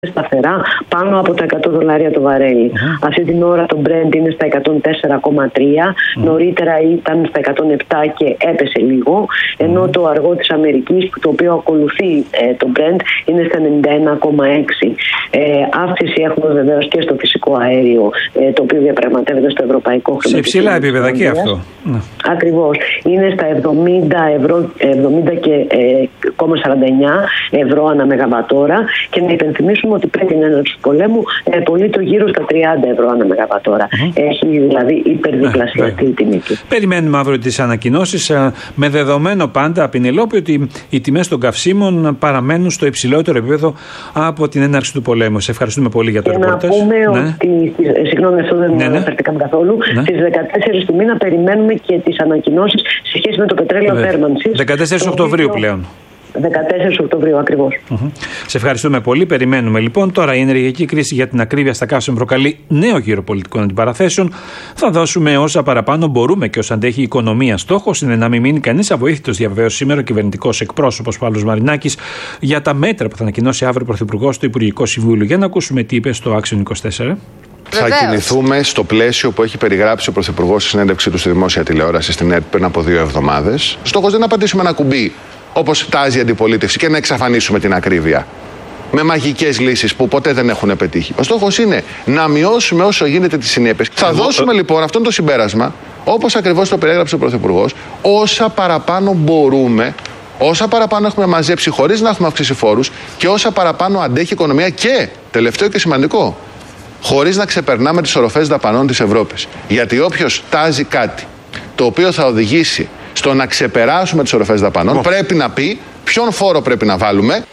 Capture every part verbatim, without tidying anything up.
σταθερά πάνω από τα εκατό δολάρια το βαρέλι. Mm-hmm. Αυτή την ώρα το Brent είναι στα εκατόν τέσσερα κόμμα τρία, mm-hmm. νωρίτερα ήταν στα εκατόν επτά και έπεσε λίγο, ενώ mm-hmm. το αργό της Αμερικής, το οποίο ακολουθεί ε, το Brent, είναι στα ενενήντα ένα κόμμα έξι. Ε, αύξηση έχουμε βεβαίως και στο φυσικό αέριο, ε, το οποίο διαπραγματεύεται στο ευρωπαϊκό χρηματιστήριο. Σε υψηλά επίπεδα και αυτό. Ακριβώς. Είναι στα εβδομήντα ευρώ, εβδομήντα κόμμα σαράντα εννιά ευρώ ανά μεγαβατόρα, και να υπενθυμίσουμε ότι πριν την έναρξη του πολέμου ε, πωλεί το γύρω στα τριάντα ευρώ ανά μεγαβατόρα. Mm-hmm. Έχει δηλαδή υπερδιπλασιαστεί η τιμή του. Περιμένουμε αύριο τις ανακοινώσεις, με δεδομένο πάντα, Πινελόπη, ότι οι τιμές των καυσίμων παραμένουν στο υψηλότερο επίπεδο από την έναρξη του πολέμου. Σε ευχαριστούμε πολύ για το ρεπορτάζ. Να πούμε ναι. ότι, συγγνώμη, αυτό δεν ναι, αναφερθήκαμε ναι. καθόλου, ναι. στις δεκατέσσερις του μήνα περιμένουμε και τις ανακοινώσεις σε σχέση με το πετρέλαιο θέρμανσης. δεκατέσσερις Οκτωβρίου πλέον. δεκατέσσερις Οκτωβρίου ακριβώς. Mm-hmm. Σε ευχαριστούμε πολύ. Περιμένουμε λοιπόν. Τώρα η ενεργειακή κρίση για την ακρίβεια στα καύσιμα προκαλεί νέο γύρο πολιτικών αντιπαραθέσεων. Θα δώσουμε όσα παραπάνω μπορούμε και όσα αντέχει η οικονομία. Στόχος είναι να μην μείνει κανείς avoήθητος, διαβεβαίωσε σήμερα ο κυβερνητικός εκπρόσωπος Παύλος Μαρινάκης για τα μέτρα που θα ανακοινώσει αύριο ο Πρωθυπουργός στο Υπουργικό Συμβούλιο. Για να ακούσουμε τι είπε στο Action είκοσι τέσσερα. Θα κινηθούμε στο πλαίσιο που έχει περιγράψει ο Πρωθυπουργός στη συνέντευξή του στη δημόσια τηλεόραση στην ΕΡΤ πριν από δύο εβδομάδες. Στόχος δεν είναι να πατήσουμε ένα κουμπί, όπως τάζει η αντιπολίτευση, και να εξαφανίσουμε την ακρίβεια με μαγικές λύσεις που ποτέ δεν έχουν πετύχει. Ο στόχος είναι να μειώσουμε όσο γίνεται τις συνέπειες. Θα Εγώ... δώσουμε λοιπόν αυτό το συμπέρασμα, όπως ακριβώς το περιέγραψε ο Πρωθυπουργός, όσα παραπάνω μπορούμε, όσα παραπάνω έχουμε μαζέψει χωρίς να έχουμε αυξήσει φόρους και όσα παραπάνω αντέχει η οικονομία και, τελευταίο και σημαντικό, χωρίς να ξεπερνάμε τις οροφές δαπανών της Ευρώπης. Γιατί όποιος τάζει κάτι το οποίο θα οδηγήσει στο να ξεπεράσουμε τις οροφές δαπανών, oh. πρέπει να πει ποιον φόρο πρέπει να βάλουμε.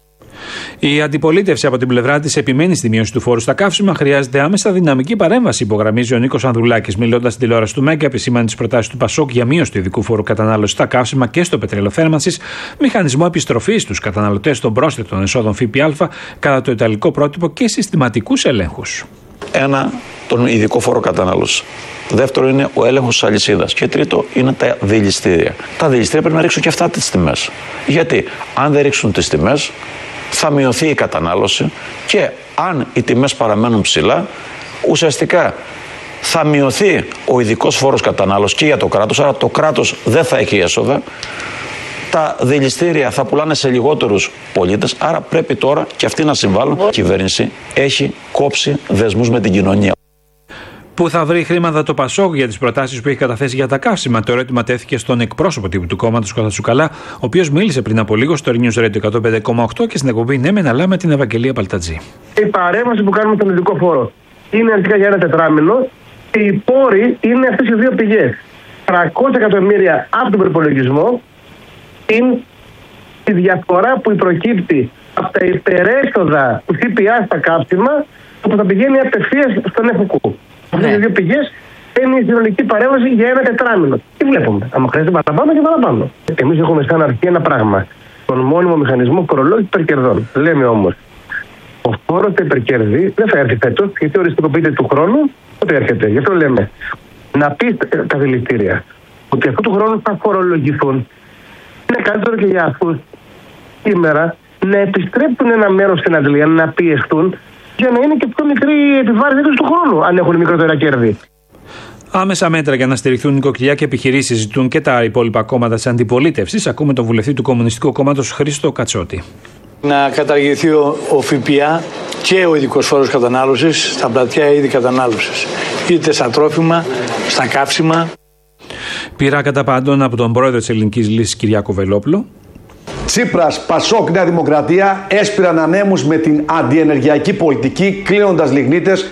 Η αντιπολίτευση από την πλευρά της επιμένει στη μείωση του φόρου στα καύσιμα. Χρειάζεται άμεσα δυναμική παρέμβαση, υπογραμμίζει ο Νίκος Ανδρουλάκης. Μιλώντας στην τηλεόραση του ΜΕΚΑ, επισήμανε τις προτάσεις του ΠΑΣΟΚ για μείωση του ειδικού φόρου κατανάλωσης στα καύσιμα και στο πετρέλαιο θέρμανσης, μηχανισμό επιστροφής στους καταναλωτές των πρόσθετων εσόδων ΦΠΑ κατά το ιταλικό πρότυπο και συστηματικούς ελέγχους. Ένα, τον ειδικό φόρο κατανάλωσης. Δεύτερο είναι ο έλεγχος της αλυσίδας. Και τρίτο είναι τα δηληστήρια. Τα δηληστήρια πρέπει να ρίξουν και αυτά τις τιμές. Γιατί αν δεν ρίξουν τις τιμές, θα μειωθεί η κατανάλωση και αν οι τιμές παραμένουν ψηλά, ουσιαστικά θα μειωθεί ο ειδικός φόρος κατανάλωσης και για το κράτος, άρα το κράτος δεν θα έχει έσοδα. Τα δηληστήρια θα πουλάνε σε λιγότερους πολίτες, άρα πρέπει τώρα και αυτοί να συμβάλλουν. Η κυβέρνηση έχει κόψει δεσμούς με την κοινωνία. Πού θα βρει χρήματα το ΠΑΣΟΚ για τις προτάσεις που έχει καταθέσει για τα καύσιμα? Το ερώτημα τέθηκε στον εκπρόσωπο τύπου του κόμματος, Κώστα Τσουκαλά, ο οποίος μίλησε πριν από λίγο στο News Radio εκατόν πέντε κόμμα οκτώ και στην εκπομπή Ναι Μεν Αλλά με την Ευαγγελία Παλτατζή. Η παρέμβαση που κάνουμε στον ειδικό φόρο είναι αρχικά για ένα τετράμινο και οι πόροι είναι αυτές οι δύο πηγές. τριακόσια εκατομμύρια από τον προπολογισμό είναι η διαφορά που προκύπτει από τα υπερέσοδα του ΦΠΑ στα καύσιμα που θα πηγαίνει απευθείας στον ΕΦΟΚΟΥ. Αυτές οι δύο πηγές είναι η συνολική παρέμβαση για ένα τετράμινο. Τι βλέπουμε? Αν χρειάζεται παραπάνω και παραπάνω. Εμείς έχουμε σαν αρχή ένα πράγμα. Τον μόνιμο μηχανισμό φορολόγησης υπερκερδών. Λέμε όμως, ο φόρος τα υπερκέρδη δεν θα έρθει φέτος, γιατί οριστικοποιείται του χρόνου, πότε έρχεται. Γι' αυτό λέμε να πει τα δηληστήρια ότι αυτού του χρόνου θα φορολογηθούν. Είναι καλύτερο και για αυτούς σήμερα να επιστρέψουν ένα μέρος στην αντλία, να πιεστούν, για να είναι και πιο μικρή η επιβάρυνση τους του χρόνου, αν έχουν μικρότερα κέρδη. Άμεσα μέτρα για να στηριχθούν νοικοκυριά και επιχειρήσεις ζητούν και τα υπόλοιπα κόμματα της αντιπολίτευσης. Ακούμε τον βουλευτή του Κομμουνιστικού Κόμματος Χρήστο Κατσότη. Να καταργηθεί ο, ο ΦΠΑ και ο ειδικός φόρος κατανάλωσης στα πλατιά είδη κατανάλωσης. Είτε στα τρόφιμα, στα καύσιμα. Πειρά κατά πάντων από τον πρόεδρο της Ελληνικής Λύσης Κυριάκο Βελόπουλο. Τσίπρας, Πασόκ, Νέα Δημοκρατία έσπηραν ανέμους με την αντιενεργειακή πολιτική, κλείνοντας λιγνίτες.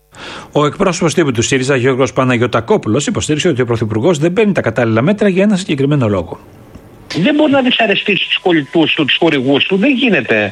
Ο εκπρόσωπος τύπου του ΣΥΡΙΖΑ, Γιώργος Παναγιωτακόπουλος, υποστήριξε ότι ο Πρωθυπουργός δεν παίρνει τα κατάλληλα μέτρα για ένα συγκεκριμένο λόγο. Δεν μπορεί να δυσαρεστήσει τους πολιτούς του, τους χορηγούς του, δεν γίνεται.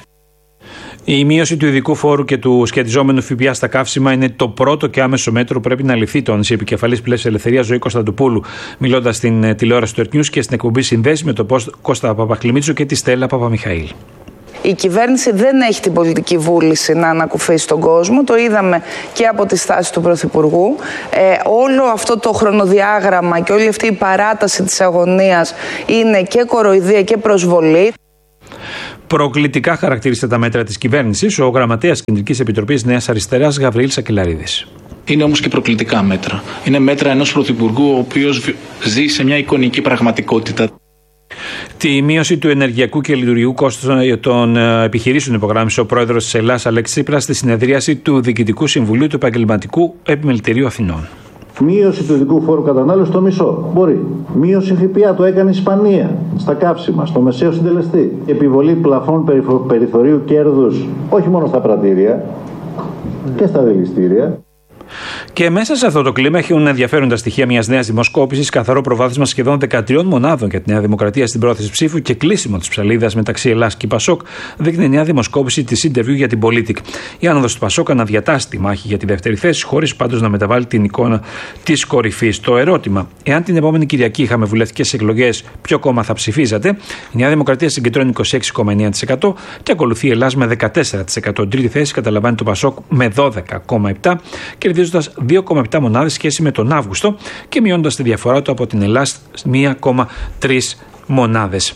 Η μείωση του ειδικού φόρου και του σχετιζόμενου ΦΠΑ στα καύσιμα είναι το πρώτο και άμεσο μέτρο που πρέπει να ληφθεί, τόνισε η επικεφαλής Πλεύσης Ελευθερίας Ζωή Κωνσταντοπούλου, μιλώντας στην τηλεόραση του Earth News και στην εκπομπή Συνδέσεις με τον Κώστα Παπαχλημίτσο και τη Στέλλα Παπαμιχαήλ. Η κυβέρνηση δεν έχει την πολιτική βούληση να ανακουφίσει τον κόσμο. Το είδαμε και από τη στάση του Πρωθυπουργού. Ε, όλο αυτό το χρονοδιάγραμμα και όλη αυτή η παράταση της αγωνίας είναι και κοροϊδία και προσβολή. Προκλητικά χαρακτήρισε τα μέτρα της κυβέρνησης ο γραμματέας Κεντρικής Επιτροπής Νέας Αριστεράς Γαβριήλ Σακελαρίδης. Είναι όμως και προκλητικά μέτρα. Είναι μέτρα ενός πρωθυπουργού ο οποίος ζει σε μια εικονική πραγματικότητα. Τη μείωση του ενεργειακού και λειτουργικού κόστους των επιχειρήσεων υπογράμμισε ο πρόεδρος της Ελλάδας Αλέξης Τσίπρας στη συνεδρίαση του Διοικητικού Συμβουλίου του Επαγγελματικού Επιμελητηρίου Αθηνών. Μείωση του ειδικού φόρου κατανάλωσης στο μισό. Μπορεί. Μείωση ΦΠΑ, το έκανε η Ισπανία. Στα καύσιμα, στο μεσαίο συντελεστή. Επιβολή πλαφών περιθωρίου κέρδους όχι μόνο στα πρατήρια και στα δηληστήρια. Και μέσα σε αυτό το κλίμα έχουν ενδιαφέροντα στοιχεία μιας νέας δημοσκόπησης, καθαρό προβάδισμα σχεδόν δεκατρία μονάδων για τη Νέα Δημοκρατία στην πρόθεση ψήφου και κλείσιμο της ψαλίδας μεταξύ Ελλάς και Πασόκ, δείχνει η νέα δημοσκόπηση της Interview για την Πολίτικ. Η άνοδος του Πασόκ αναδιατάσσει τη μάχη για τη δεύτερη θέση, χωρίς πάντως να μεταβάλει την εικόνα της κορυφής. Το ερώτημα, εάν την επόμενη Κυριακή είχαμε βουλευτικές εκλογές, ποιο κόμμα θα ψηφίζατε, η Νέα Δημοκρατία συγκεντρώνει είκοσι έξι κόμμα εννέα τοις εκατό και ακολουθεί η Ελλάς με δεκατέσσερα τοις εκατό. Τρίτη θέση καταλαμβάνει το Πασόκ με δώδεκα κόμμα επτά τοις εκατό, κερδίζοντας δύο κόμμα επτά μονάδες σχέση με τον Αύγουστο και μειώνοντας τη διαφορά του από την Ελλάδα μία κόμμα τρεις μονάδες.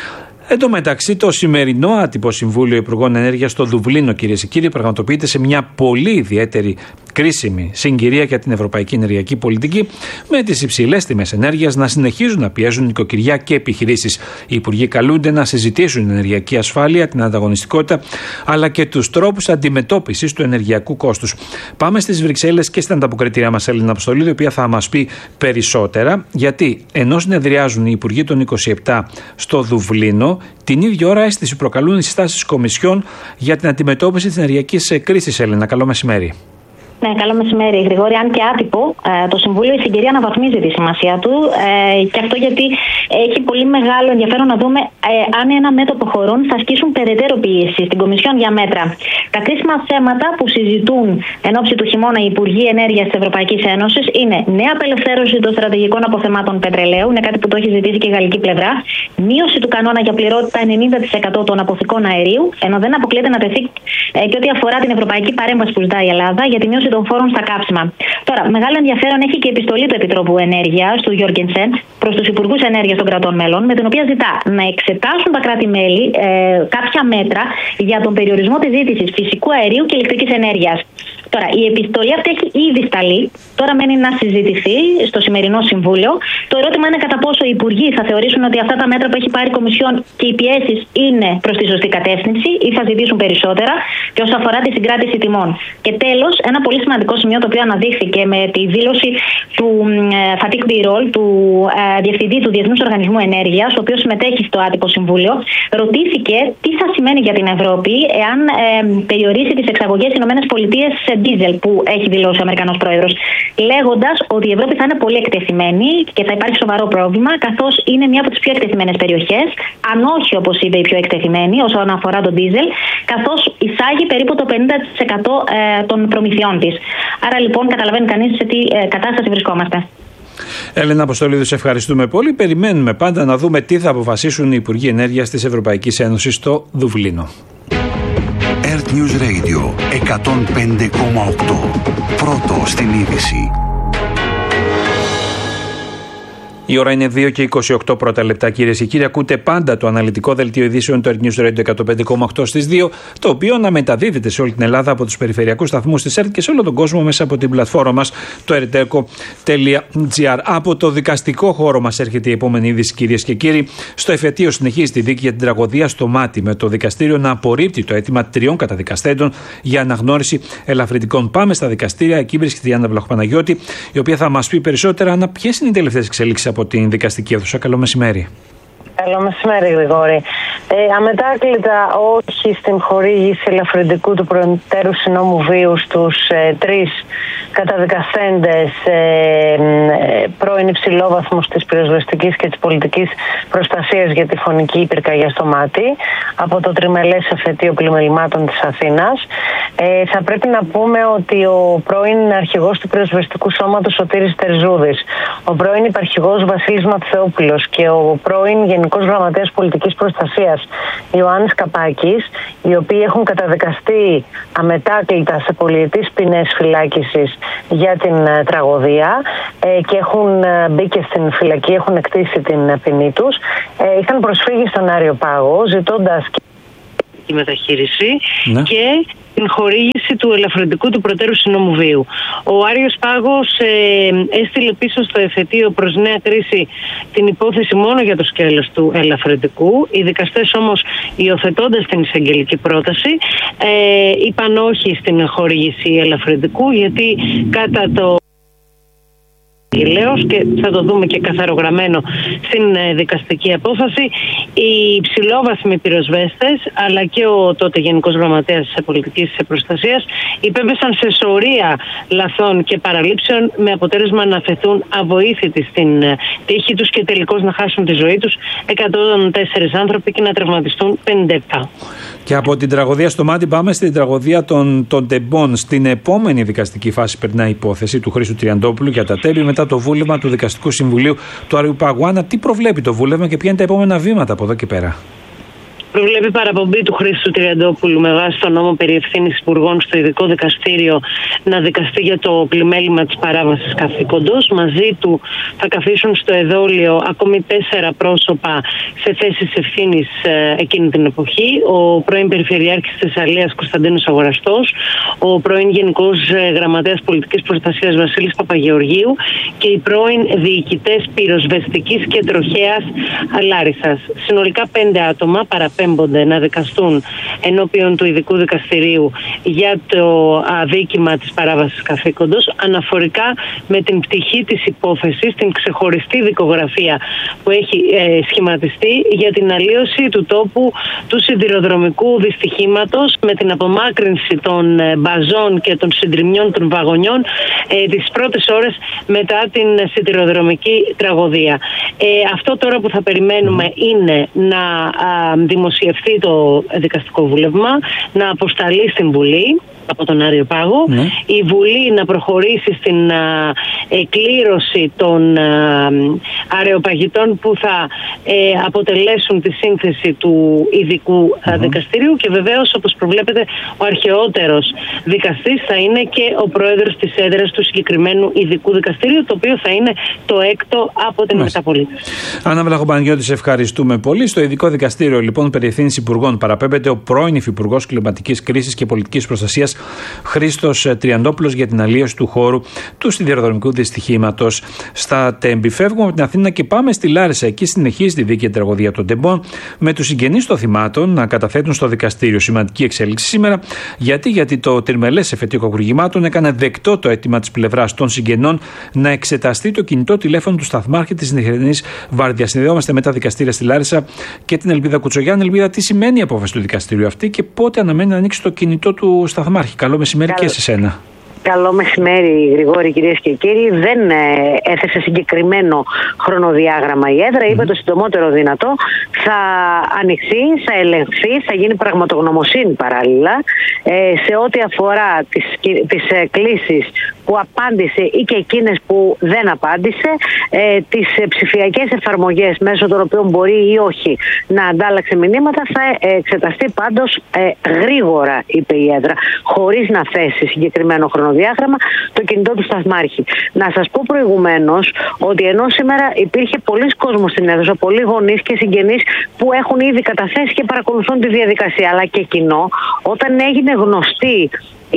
Εν τω μεταξύ, το σημερινό άτυπο Συμβούλιο Υπουργών Ενέργειας στο Δουβλίνο, κυρίες και κύριοι, πραγματοποιείται σε μια πολύ ιδιαίτερη κρίσιμη συγκυρία για την ευρωπαϊκή ενεργειακή πολιτική, με τις υψηλές τιμές ενέργειας να συνεχίζουν να πιέζουν νοικοκυριά και επιχειρήσεις. Οι υπουργοί καλούνται να συζητήσουν την ενεργειακή ασφάλεια, την ανταγωνιστικότητα, αλλά και τους τρόπους αντιμετώπισης του ενεργειακού κόστους. Πάμε στις Βρυξέλλες και στην ανταποκριτήριά μας Έλληνα Αποστολίδη, η οποία θα μας πει περισσότερα, γιατί ενώ συνεδριάζουν οι υπουργοί των είκοσι επτά στο Δουβλίνο, την ίδια ώρα αίσθηση προκαλούν οι συστάσεις Κομισιόν για την αντιμετώπιση της ενεργειακής κρίσης. Έλληνα, καλό μεσημέρι. Ναι, καλό μεσημέρι, Γρηγόρη. Αν και άτυπο, το Συμβούλιο η συγκυρία αναβαθμίζει τη σημασία του και αυτό γιατί έχει πολύ μεγάλο ενδιαφέρον να δούμε αν ένα μέτωπο χωρών θα ασκήσουν περαιτέρω πίεση στην Κομισιόν για μέτρα. Τα κρίσιμα θέματα που συζητούν εν ώψη του χειμώνα οι Υπουργοί Ενέργειας της Ευρωπαϊκής Ένωσης είναι νέα απελευθέρωση των στρατηγικών αποθεμάτων πετρελαίου, είναι κάτι που το έχει ζητήσει και η γαλλική πλευρά, μείωση του κανόνα για πληρότητα ενενήντα τοις εκατό των αποθηκών αερίου, ενώ δεν αποκλείεται να τεθεί και ό,τι αφορά την ευρωπαϊκή παρέμβαση που ζητάει η Ελλάδα για τη μείωση των φόρων στα καύσιμα. Τώρα, μεγάλο ενδιαφέρον έχει και η επιστολή του Επιτρόπου Ενέργειας, του Γιώργενσεν, προς τους Υπουργούς Ενέργειας των κρατών μέλων, με την οποία ζητά να εξετάσουν τα κράτη-μέλη ε, κάποια μέτρα για τον περιορισμό της ζήτησης φυσικού αερίου και ηλεκτρικής ενέργειας. Τώρα, η επιστολή αυτή έχει ήδη σταλεί. Τώρα μένει να συζητηθεί στο σημερινό Συμβούλιο. Το ερώτημα είναι κατά πόσο οι Υπουργοί θα θεωρήσουν ότι αυτά τα μέτρα που έχει πάρει η Κομισιόν και οι πιέσεις είναι προς τη σωστή κατεύθυνση ή θα ζητήσουν περισσότερα και όσο αφορά τη συγκράτηση τιμών. Και τέλος, ένα πολύ σημαντικό σημείο το οποίο αναδείχθηκε με τη δήλωση του Φατίχ Μπιρόλ, του ε, Διευθυντή του Διεθνούς Οργανισμού Ενέργειας, ο οποίος συμμετέχει στο άτυπο Συμβούλιο, ρωτήθηκε τι θα σημαίνει για την Ευρώπη εάν ε, περιορίσει τις εξαγωγές στις ΗΠΑ σε ντίζελ, που έχει δηλώσει ο Αμερικανός Πρόεδρος, λέγοντας ότι η Ευρώπη θα είναι πολύ εκτεθειμένη και θα υπάρχει σοβαρό πρόβλημα, καθώς είναι μία από τις πιο εκτεθειμένες περιοχές, αν όχι όπως είπε η πιο εκτεθειμένη όσον αφορά τον ντίζελ, καθώς εισάγει περίπου το πενήντα τοις εκατό των προμηθειών της. Άρα λοιπόν καταλαβαίνει κανείς σε τι κατάσταση βρισκόμαστε. Έλενα Αποστολίδου, σε ευχαριστούμε πολύ. Περιμένουμε πάντα να δούμε τι θα αποφασίσουν οι Υπουργοί Ενέργειας της Ευρωπαϊκής Ένωσης στο Δουβλίνο. Earth News Radio εκατόν πέντε κόμμα οκτώ. Πρώτο στην είδηση. Η ώρα είναι δύο και είκοσι οκτώ πρώτα λεπτά, κυρίες και κύριοι. Ακούτε πάντα το αναλυτικό δελτίο ειδήσεων του Earth News Radio εκατόν πέντε κόμμα οκτώ στις δύο, το οποίο αναμεταδίδεται σε όλη την Ελλάδα από τους περιφερειακούς σταθμούς της ΕΡΤ και σε όλο τον κόσμο μέσα από την πλατφόρμα μας, το ερτέκο τελεία τζι άρ. Από το δικαστικό χώρο μας έρχεται η επόμενη είδηση, κυρίες και κύριοι. Στο εφετείο συνεχίζει τη δίκη για την τραγωδία στο Μάτι, με το δικαστήριο να απορρίπτει το αίτημα τριών καταδικαστέντων για αναγνώριση ελαφρυντικών. Πάμε στα δικαστήρια. Εκεί βρίσκεται η Άννα Βλαχοπαναγιώτη, η οποία θα μας πει περισσότερα. Άννα, ποιες είναι οι τελευταίες εξελίξεις από την δικαστική αίθουσα? Καλό μεσημέρι. Καλό μεσημέρι, Γρηγόρη. Ε, αμετάκλητα όχι στην χορήγηση ελαφρυντικού του προτέρου συνόμου βίου στους ε, τρεις καταδικαστέντες ε, ε, πρώην υψηλόβαθμους της πυροσβεστικής και της πολιτικής προστασίας για τη φωνική πυρκαγιά στο Μάτι από το τριμελές εφετείο πλημελημάτων της Αθήνας. Ε, θα πρέπει να πούμε ότι ο πρώην αρχηγός του πυροσβεστικού σώματος Σωτήρης Τερζούδης, ο πρώην υπαρχηγός Βασίλης Ματθεόπουλος και ο πρώην Γενικός Γραμματέας Πολιτικής Προστασίας Ιωάννης Καπάκης, οι οποίοι έχουν καταδικαστεί αμετάκλητα σε πολυετής ποινές φυλάκισης για την uh, τραγωδία ε, και έχουν uh, μπει και στην φυλακή, έχουν εκτίσει την uh, ποινή τους, ε, είχαν προσφύγει στον Άριο Πάγο ζητώντας διακριτική μεταχείριση ναι. και την χορήγηση του ελαφρυντικού του προτέρου συνόμου βίου. Ο Άριος Πάγος ε, έστειλε πίσω στο εφετείο προς νέα κρίση την υπόθεση μόνο για το σκέλος του ελαφρυντικού. Οι δικαστές όμως, υιοθετώντας την εισαγγελική πρόταση, ε, είπαν όχι στην χορήγηση ελαφρυντικού, γιατί κατά το και θα το δούμε και καθαρογραμμένο στην δικαστική απόφαση, οι υψηλόβαθμοι πυροσβέστες αλλά και ο τότε Γενικός Γραμματέας της Πολιτικής Προστασίας υπέβεσαν σε σωρία λαθών και παραλήψεων, με αποτέλεσμα να φεθούν αβοήθητοι στην τύχη τους και τελικώς να χάσουν τη ζωή τους εκατόν τέσσερις άνθρωποι και να τραυματιστούν πενήντα επτά. Και από την τραγωδία στο μάτι πάμε στην τραγωδία των, των τεμπών. Στην επόμενη δικαστική φάση περνάει η υπόθεση του Χρήστου Τριαντόπουλου για τα τέμπη μετά το βούλευμα του Δικαστικού Συμβουλίου του Άριου Παγού. Τι προβλέπει το βούλευμα και ποια είναι τα επόμενα βήματα από εδώ και πέρα? Προβλέπει παραπομπή του Χρήστου Τριαντόπουλου με βάση τον νόμο περί ευθύνης υπουργών στο ειδικό δικαστήριο να δικαστεί για το πλημέλημα της παράβασης καθήκοντος. Μαζί του θα καθίσουν στο εδόλιο ακόμη τέσσερα πρόσωπα σε θέσεις ευθύνης ε, εκείνη την εποχή. Ο πρώην Περιφερειάρχης της Θεσσαλίας Κωνσταντίνος Αγοραστός, ο πρώην Γενικός Γραμματέας Πολιτικής Προστασίας Βασίλης Παπαγεωργίου και οι πρώην διοικητές πυροσβεστικής και τροχέας Λάρισσας. Συνολικά πέντε άτομα παραπέμπονται να δικαστούν ενώπιον του ειδικού δικαστηρίου για το αδίκημα της παράβασης καθήκοντος, αναφορικά με την πτυχή της υπόθεσης, την ξεχωριστή δικογραφία που έχει ε, σχηματιστεί για την αλλίωση του τόπου του σιδηροδρομικού δυστυχήματος, με την απομάκρυνση των ε, μπαζών και των συντριμιών των βαγονιών ε, τις πρώτες ώρες μετά την σιδηροδρομική τραγωδία. Ε, αυτό τώρα που θα περιμένουμε είναι να α, δημοσιευθεί το δικαστικό βούλευμα, να αποσταλεί στην Βουλή από τον Άριο Πάγο, ναι. η Βουλή να προχωρήσει στην α, εκκλήρωση των α, αρεοπαγητών που θα ε, αποτελέσουν τη σύνθεση του ειδικού mm-hmm. δικαστηρίου, και βεβαίως, όπως προβλέπετε, ο αρχαιότερος δικαστής θα είναι και ο πρόεδρος της έδρας του συγκεκριμένου ειδικού δικαστηρίου, το οποίο θα είναι το έκτο από την μεταπολίτευση. Άννα Βλαχοπαναγιώτη, ευχαριστούμε πολύ. Στο ειδικό δικαστήριο, λοιπόν, περί ευθύνης υπουργών παραπέμπεται ο πρώην υφυπουργός κλιματικής κρίσης και πολιτικής προστασίας Χρήστος Τριαντόπουλος για την αλλίωση του χώρου του σιδηροδρομικού δυστυχήματος στα Τέμπη. Φεύγουμε από την Αθήνα και πάμε στη Λάρισα. Εκεί συνεχίζει τη δίκαιη τραγωδία των τεμπών, με τους συγγενείς των θυμάτων να καταθέτουν στο δικαστήριο. Σημαντική εξέλιξη σήμερα. Γιατί, γιατί το τριμελές εφετείο κακουργημάτων έκανε δεκτό το αίτημα της πλευράς των συγγενών να εξεταστεί το κινητό τηλέφωνο του σταθμάρχη της νυχτερινής βάρδιας. Συνδεόμαστε με τα δικαστήρια στη Λάρισα και την Ελπίδα Κουτσογιάννη. Ελπίδα, τι σημαίνει η απόφαση του δικαστηρίου αυτή και πότε αναμένει να ανοίξει το κινητό του σταθμάρχη? Καλό μεσημέρι Καλό. Και σε σένα. Καλό μεσημέρι, Γρηγόρη, κυρίες και κύριοι. Δεν ε, έθεσε συγκεκριμένο χρονοδιάγραμμα η έδρα. Mm. Είπε το συντομότερο δυνατό. Θα ανοιχθεί, θα ελεγχθεί, θα γίνει πραγματογνωμοσύνη παράλληλα ε, σε ό,τι αφορά τις, τις ε, κλήσεις που απάντησε ή και εκείνες που δεν απάντησε, ε, τις ε, ψηφιακές εφαρμογές μέσω των οποίων μπορεί ή όχι να αντάλλαξε μηνύματα. Θα εξεταστεί πάντως ε, γρήγορα, είπε η έδρα, χωρίς να θέσει συγκεκριμένο χρονοδιάγραμμα, το κινητό του σταθμάρχη. Να σας πω προηγουμένως ότι ενώ σήμερα υπήρχε πολλοί κόσμος στην αίθουσα, πολλοί γονείς και συγγενείς που έχουν ήδη καταθέσει και παρακολουθούν τη διαδικασία, αλλά και κοινό, όταν έγινε γνωστή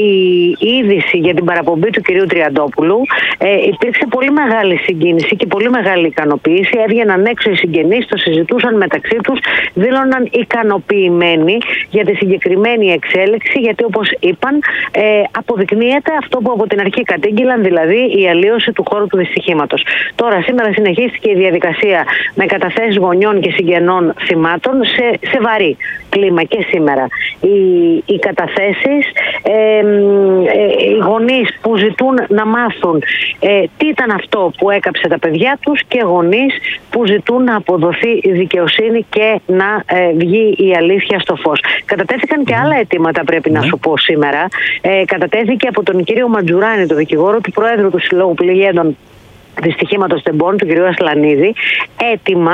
η είδηση για την παραπομπή του κυρίου Τριαντόπουλου, ε, υπήρξε πολύ μεγάλη συγκίνηση και πολύ μεγάλη ικανοποίηση. Έβγαιναν έξω οι συγγενείς, το συζητούσαν μεταξύ τους, δήλωναν ικανοποιημένοι για τη συγκεκριμένη εξέλιξη, γιατί όπως είπαν, ε, αποδεικνύεται αυτό που από την αρχή κατήγγυλαν, δηλαδή η αλλίωση του χώρου του δυστυχήματος. Τώρα, σήμερα συνεχίστηκε η διαδικασία με καταθέσεις γονιών και συγγενών θυμάτων σε, σε βαρύ κλίμα και σήμερα. Οι, οι καταθέσεις, ε, οι γονείς που ζητούν να μάθουν ε, τι ήταν αυτό που έκαψε τα παιδιά τους, και γονείς που ζητούν να αποδοθεί η δικαιοσύνη και να ε, βγει η αλήθεια στο φως. Κατατέθηκαν και άλλα αιτήματα, πρέπει να σου πω σήμερα. Ε, κατατέθηκε από τον κύριο Μαντζουράνη, τον δικηγόρο του Προέδρου του Συλλόγου Πληγέντων δυστυχήματος τεμπών του κ. Ασλανίδη, έτοιμα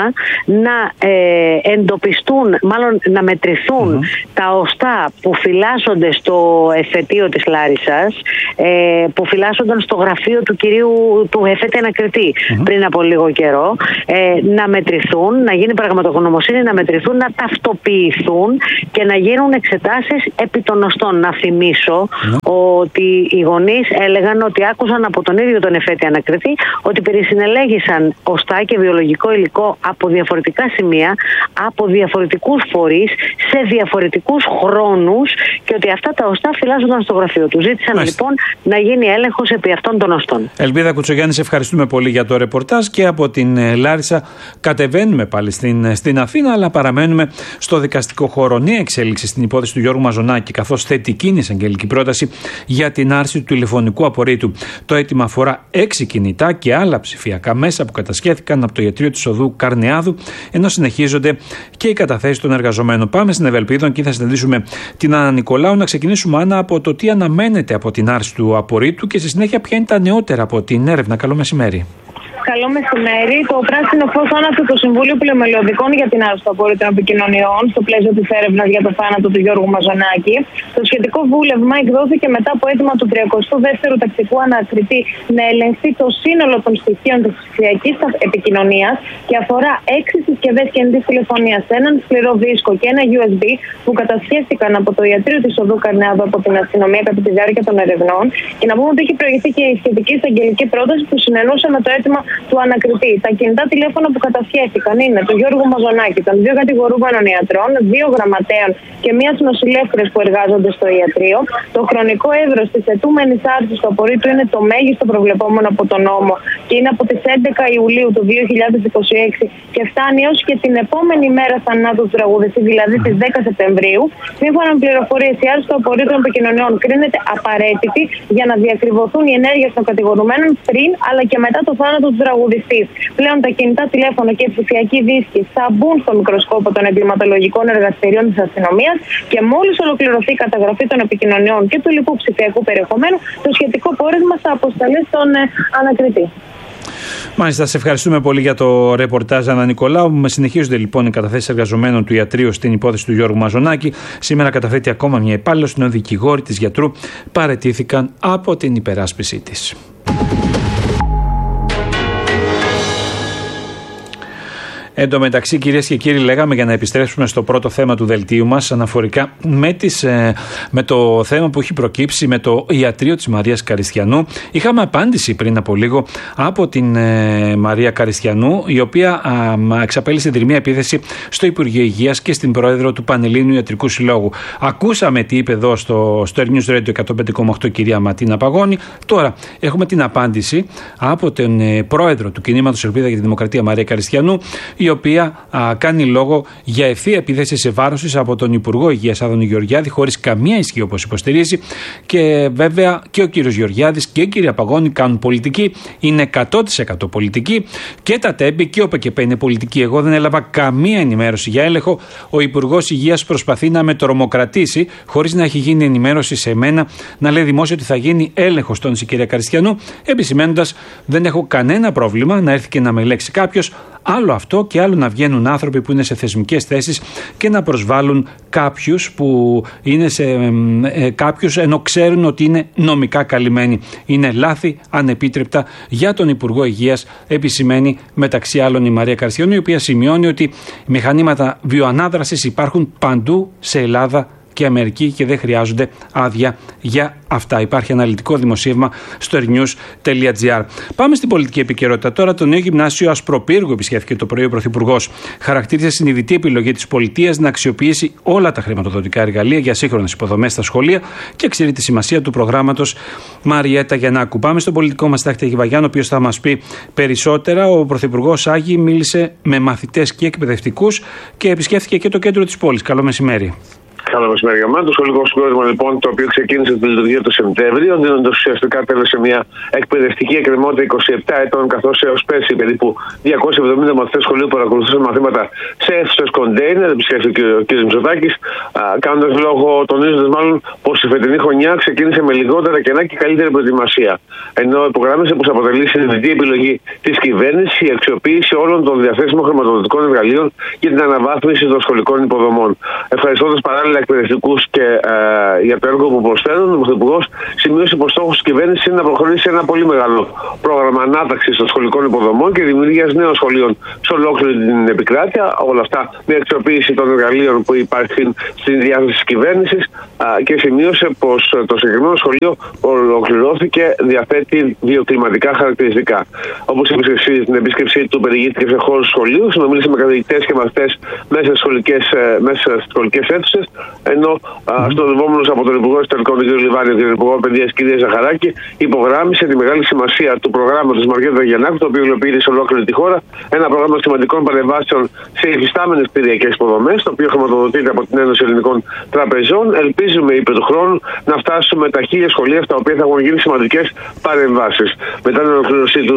να ε, εντοπιστούν, μάλλον να μετρηθούν mm-hmm. τα οστά που φυλάσσονται στο εφετείο της Λάρισσας, ε, που φυλάσσονταν στο γραφείο του κυρίου του εφέτη ανακριτή mm-hmm. πριν από λίγο καιρό, ε, να μετρηθούν, να γίνει πραγματογνωμοσύνη, να μετρηθούν, να ταυτοποιηθούν και να γίνουν εξετάσεις επί των οστών. Να θυμίσω mm-hmm. ότι οι γονείς έλεγαν ότι άκουσαν από τον ίδιο τον εφέτη ανακριτή ότι περισυνελέγησαν οστά και βιολογικό υλικό από διαφορετικά σημεία, από διαφορετικούς φορείς, σε διαφορετικούς χρόνους και ότι αυτά τα οστά φυλάσσονταν στο γραφείο του. Ζήτησαν Μάλιστα. λοιπόν να γίνει έλεγχος επί αυτών των οστών. Ελπίδα Κουτσογιάννη, σε ευχαριστούμε πολύ για το ρεπορτάζ και από την Λάρισα κατεβαίνουμε πάλι στην, στην Αθήνα, αλλά παραμένουμε στο δικαστικό χώρο. Νέα εξέλιξη στην υπόθεση του Γιώργου Μαζονάκη, καθώς θετική είναι εισαγγελική πρόταση για την άρση του τηλεφωνικού απορρίτου. Το αίτημα αφορά έξι κινητά και άλλα ψηφιακά μέσα που κατασχέθηκαν από το ιατρείο της οδού Καρνεάδου, ενώ συνεχίζονται και οι καταθέσεις των εργαζομένων. Πάμε στην Ευελπίδων και θα συναντήσουμε την Άννα Νικολάου. Να ξεκινήσουμε, Άννα, από το τι αναμένεται από την άρση του απορρίτου και στη συνέχεια ποια είναι τα νεότερα από την έρευνα. Καλό μεσημέρι. Καλό μεσημέρι. Το πράσινο φως άναψε το Συμβούλιο Πλημελιωδικών για την άρση του απορρίτου επικοινωνιών στο πλαίσιο της έρευνας για το θάνατο του Γιώργου Μαζονάκη. Το σχετικό βούλευμα εκδόθηκε μετά από αίτημα του τριακοστού δεύτερου τακτικού ανακριτή να ελεγχθεί το σύνολο των στοιχείων της ψηφιακής επικοινωνίας και αφορά έξι συσκευές κινητής τηλεφωνίας, έναν σκληρό δίσκο και ένα γιου ες μπι που κατασχέθηκαν από το ιατρείο της οδού Καρνεάδου από την αστυνομία κατά τη διάρκεια των ερευνών. Και να πούμε ότι έχει προηγηθεί και η σχετική εισαγγελική πρόταση που συνενούσε με το αίτημα του ανακριτή. Τα κινητά τηλέφωνα που κατασχέθηκαν είναι του Γιώργου Μαζονάκη, των δύο κατηγορούμενων ιατρών, δύο γραμματέων και μία νοσηλεύτριας που εργάζονται στο ιατρείο. Το χρονικό εύρος της αιτούμενης άρσης του απορρίτου είναι το μέγιστο προβλεπόμενο από τον νόμο και είναι από τις έντεκα Ιουλίου του δύο χιλιάδες είκοσι έξι και φτάνει έως και την επόμενη μέρα θανάτου του τραγουδιστή, δηλαδή τις δέκα Σεπτεμβρίου. Σύμφωνα με πληροφορίες, η άρση του απορρίτου επικοινωνιών κρίνεται απαραίτητη για να διακριβωθούν οι ενέργειες των κατηγορουμένων πριν αλλά και μετά το θάνατο του τραγουδιστή. Πλέον τα κινητά τηλέφωνα και ψηφιακοί δίσκοι θα μπουν στο μικροσκόπο των εγκληματολογικών εργαστηρίων της αστυνομίας και μόλις ολοκληρωθεί η καταγραφή των επικοινωνιών και του λοιπού ψηφιακού περιεχομένου, το σχετικό πόρισμα θα αποσταλεί στον ε, ανακριτή. Μάλιστα, σε ευχαριστούμε πολύ για το ρεπορτάζ, Άννα Νικολάου. Με συνεχίζονται λοιπόν οι καταθέσεις εργαζομένων του ιατρείου στην υπόθεση του Γιώργου Μαζονάκη. Σήμερα καταθέτει ακόμα μια υπάλληλος, ενώ δικηγόροι της γιατρού παραιτήθηκαν από την υπεράσπιση της. Εν τω μεταξύ, κυρίες και κύριοι, λέγαμε για να επιστρέψουμε στο πρώτο θέμα του δελτίου μας αναφορικά με, τις, με το θέμα που έχει προκύψει με το ιατρείο της Μαρίας Καριστιανού. Είχαμε απάντηση πριν από λίγο από την ε, Μαρία Καριστιανού, η οποία α, εξαπέλυσε δρυμία επίθεση στο Υπουργείο Υγείας και στην πρόεδρο του Πανελλήνιου Ιατρικού Συλλόγου. Ακούσαμε τι είπε εδώ στο, στο Air News Radio εκατόν πέντε κόμμα οκτώ κυρία Ματίνα Παγώνη. Τώρα έχουμε την απάντηση από τον ε, πρόεδρο του Κινήματος Ελπίδα για τη Δημοκρατία, Μαρία Καριστιανού, η οποία α, κάνει λόγο για ευθεία επίθεση σε βάρος της από τον Υπουργό Υγείας Άδωνη Γεωργιάδη, χωρίς καμία ισχύ όπως υποστηρίζει. Και βέβαια και ο κύριος Γεωργιάδης και η κυρία Παγώνη κάνουν πολιτική, είναι εκατό τοις εκατό πολιτική, και τα τέμπη και ο ΠΚΠ είναι πολιτική. Εγώ δεν έλαβα καμία ενημέρωση για έλεγχο. Ο Υπουργός Υγείας προσπαθεί να με τρομοκρατήσει, χωρίς να έχει γίνει ενημέρωση σε μένα, να λέει δημόσια ότι θα γίνει έλεγχος, τόνισε η κυρία Καριστιανού, επισημένοντας δεν έχω κανένα πρόβλημα να έρθει και να με ελέγξει κάποιος. Άλλο αυτό και άλλο να βγαίνουν άνθρωποι που είναι σε θεσμικές θέσεις και να προσβάλλουν κάποιους που είναι σε ε, κάποιους ενώ ξέρουν ότι είναι νομικά καλυμμένοι. Είναι λάθη ανεπίτρεπτα για τον Υπουργό Υγείας, επισημαίνει μεταξύ άλλων η Μαρία Καριστιανού, η οποία σημειώνει ότι μηχανήματα βιοανάδρασης υπάρχουν παντού σε Ελλάδα και Αμερική και δεν χρειάζονται άδεια για αυτά. Υπάρχει αναλυτικό δημοσίευμα στο airnews τελεία gr. Πάμε στην πολιτική επικαιρότητα τώρα. Το νέο γυμνάσιο Ασπροπύργου επισκέφθηκε το πρωί ο Πρωθυπουργός. Χαρακτήρισε συνειδητή επιλογή της πολιτείας να αξιοποιήσει όλα τα χρηματοδοτικά εργαλεία για σύγχρονες υποδομές στα σχολεία και ξέρει τη σημασία του προγράμματος Μαριέτα Γιαννάκου. Πάμε στον πολιτικό μας τάκτη Άγη Βαγιάννη, ο οποίος θα μας πει περισσότερα. Ο Πρωθυπουργός Άγη μίλησε με μαθητές και εκπαιδευτικούς και επισκέφθηκε και το κέντρο της πόλης. Καλό μεσημέρι. Καλό μεσημέρι για μένα. Το σχολικό συγκρότημα, λοιπόν, το οποίο ξεκίνησε τη λειτουργία του Σεπτέμβριο, δίνοντα ουσιαστικά τέλος σε μια εκπαιδευτική εκκρεμότητα είκοσι επτά ετών, καθώς έως πέρσι περίπου διακόσιοι εβδομήντα μαθητές σχολείου παρακολουθούσαν μαθήματα σε αίθουσες κοντέινερ, επισκέφθηκε ο κ. Μητσοτάκης, κάνοντας λόγο, τονίζοντας μάλλον πως η φετινή χρονιά ξεκίνησε με λιγότερα κενά και καλύτερη προετοιμασία. Ενώ υπογράμμισε πως αποτελεί συνειδητή επιλογή της κυβέρνησης η αξιοποίηση όλων των διαθέσιμων χρηματοδοτικών εργαλείων για την αναβάθμιση των σχολικών υποδομών. Ευχαριστώντας παράλληλα εκπαιδευτικούς και ε, για το έργο που προσφέρουν, ο Πρωθυπουργός σημείωσε πως στόχος της κυβέρνησης είναι να προχωρήσει ένα πολύ μεγάλο πρόγραμμα ανάταξης των σχολικών υποδομών και δημιουργίας νέων σχολείων σε ολόκληρη την επικράτεια. Όλα αυτά με αξιοποίηση των εργαλείων που υπάρχουν στην διάθεση της κυβέρνησης και σημείωσε πως το συγκεκριμένο σχολείο ολοκληρώθηκε, διαθέτει βιοκλιματικά χαρακτηριστικά. Όπως είπε στην επίσκεψή του, περιηγήθηκε σε χώρους σχολείου, συνομίλησε με καθηγητές και μαθητές μέσα στις σχολικές, μέσα στις σχολικές αίθουσες, ενώ mm-hmm. στον δευόμενος από τον Υπουργό Εσωτερικών, τον κ. Λιβάνη, και τον Υπουργό Παιδείας, κ. Ζαχαράκη, υπογράμμισε τη μεγάλη σημασία του προγράμματος Μαριέτα Γιαννάκου, το οποίο υλοποιείται σε ολόκληρη τη χώρα. Ένα πρόγραμμα σημαντικών παρεμβάσεων σε υφιστάμενες κτηριακές υποδομές, το οποίο χρηματοδοτείται από την Ένωση Ελληνικών Τραπεζών. Ελπίζουμε, είπε του χρόνου, να φτάσουμε τα χίλια σχολεία στα οποία θα έχουν γίνει σημαντικές παρεμβάσεις. Μετά την ολοκλήρωσή του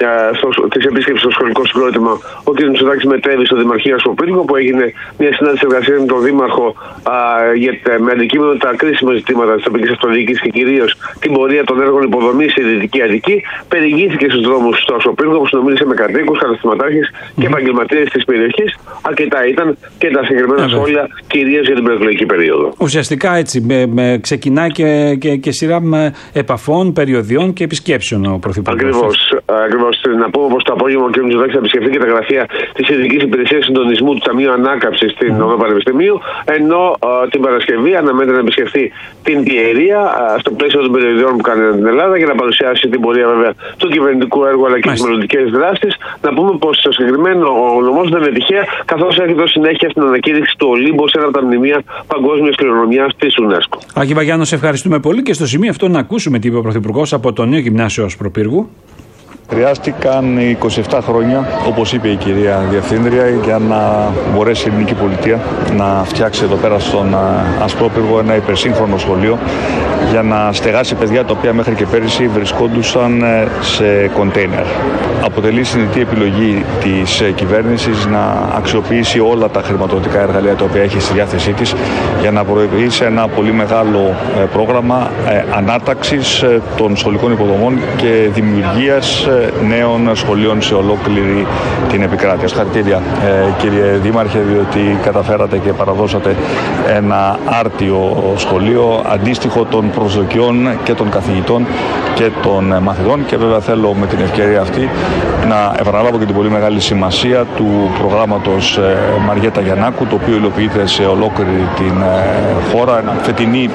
τη επίσκεψη στο σχολικό συγκρότημα, ο κ. Μητσοτάκης μετέβη στο Δημαρχείο Ασπροπύργου, που έγινε μια συνάντηση εργασία με τον Δήμαρχο α, για, με αντικείμενο τα κρίσιμα ζητήματα της τοπικής αυτοδιοίκησης και κυρίως την πορεία των έργων υποδομής στη Δυτική Αττική. Περιηγήθηκε στους δρόμους στο Ασπροπύργο, που συνομίλησε με κατοίκους, καταστηματάρχες mm-hmm. και επαγγελματίες της περιοχής. Αρκετά ήταν και τα συγκεκριμένα mm-hmm. σχόλια, κυρίως για την προεκλογική περίοδο. Ουσιαστικά έτσι με, με, ξεκινάει και, και, και σειρά με επαφών, περιοδιών και επισκέψεων ο Πρωθυπουργός. Ακριβώς. Ακριβώς. Να πούμε πως το απόγευμα ο κ. Μητσοτάκης θα επισκεφθεί και τα γραφεία της Ειδικής Υπηρεσίας Συντονισμού του Ταμείου Ανάκαμψης στην mm. Οδό Πανεπιστημίου, ενώ α, την Παρασκευή αναμένεται να επισκεφθεί την Πιερία στο πλαίσιο των περιοδιών που κάνει την Ελλάδα για να παρουσιάσει την πορεία βέβαια του κυβερνητικού έργου αλλά και τις μελλοντικές δράσεις. Να πούμε πως στο συγκεκριμένο ο νομός δεν είναι τυχαία, καθώς έχει δώσει συνέχεια στην ανακήρυξη του Ολύμπου σε ένα από τα μνημεία παγκόσμιας κληρονομιάς της UNESCO. Άκη Βαγιάννο, σε ευχαριστούμε πολύ και στο σημείο αυτό να ακούσουμε τι είπε ο Πρωθυπουργός από το νέο Γυμνάσιο Ασπροπύργου. Χρειάστηκαν είκοσι επτά χρόνια, όπως είπε η κυρία Διευθύντρια, για να μπορέσει η ελληνική πολιτεία να φτιάξει εδώ πέρα στον Ασπρόπυργο ένα υπερσύγχρονο σχολείο για να στεγάσει παιδιά τα οποία μέχρι και πέρυσι βρισκόντουσαν σε κοντέινερ. Αποτελεί συνειδητή επιλογή της κυβέρνησης να αξιοποιήσει όλα τα χρηματοδοτικά εργαλεία τα οποία έχει στη διάθεσή της για να προωθήσει ένα πολύ μεγάλο πρόγραμμα ανάταξης των σχολικών υποδομών και δημιουργίας νέων σχολείων σε ολόκληρη την επικράτεια. Συγχαρητήρια ε, κύριε Δήμαρχε, διότι καταφέρατε και παραδώσατε ένα άρτιο σχολείο αντίστοιχο των προσδοκιών και των καθηγητών και των μαθητών, και βέβαια θέλω με την ευκαιρία αυτή να επαναλάβω και την πολύ μεγάλη σημασία του προγράμματος ε, Μαριέτα Γιαννάκου, το οποίο υλοποιείται σε ολόκληρη την ε, χώρα. Φετινή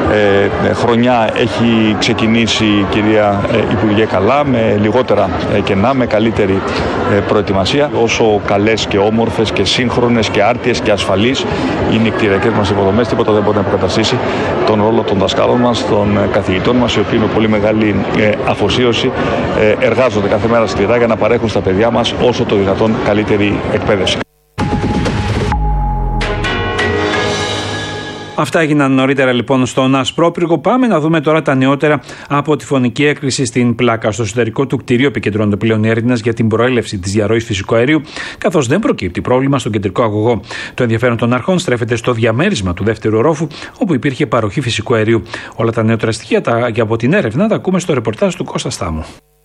ε, χρονιά έχει ξεκινήσει, κυρία ε, Υπουργέ, καλά, με λιγότερα ε, κενά, με καλύτερη ε, προετοιμασία. Όσο καλές και όμορφες και σύγχρονες και άρτιες και ασφαλείς είναι οι κτηριακές μας υποδομές, τίποτα δεν μπορεί να υποκαταστήσει τον ρόλο των δασκάλων μας, των ε, καθηγητών μας, οι οποίοι με πολύ μεγάλη ε, αφοσίωση ε, εργάζονται κάθε μέρα σκληρά για να παρέχουν στα παιδιά μας όσο το δυνατόν καλύτερη εκπαίδευση. Αυτά έγιναν νωρίτερα λοιπόν στον Ασπρόπυργο. Πάμε να δούμε τώρα τα νεότερα από τη φωνική έκρηξη στην Πλάκα. Στο εσωτερικό του κτηρίου επικεντρώνονται πλέον οι έρευνες για την προέλευση της διαρροής φυσικού αερίου, καθώς δεν προκύπτει πρόβλημα στον κεντρικό αγωγό. Το ενδιαφέρον των αρχών στρέφεται στο διαμέρισμα του δεύτερου ορόφου, όπου υπήρχε παροχή φυσικού αερίου. Όλα τα νεότερα στοιχεία τα, και από την έρευνα τα ακούμε στο ρεπορτάζ του Κώστα Στάμου.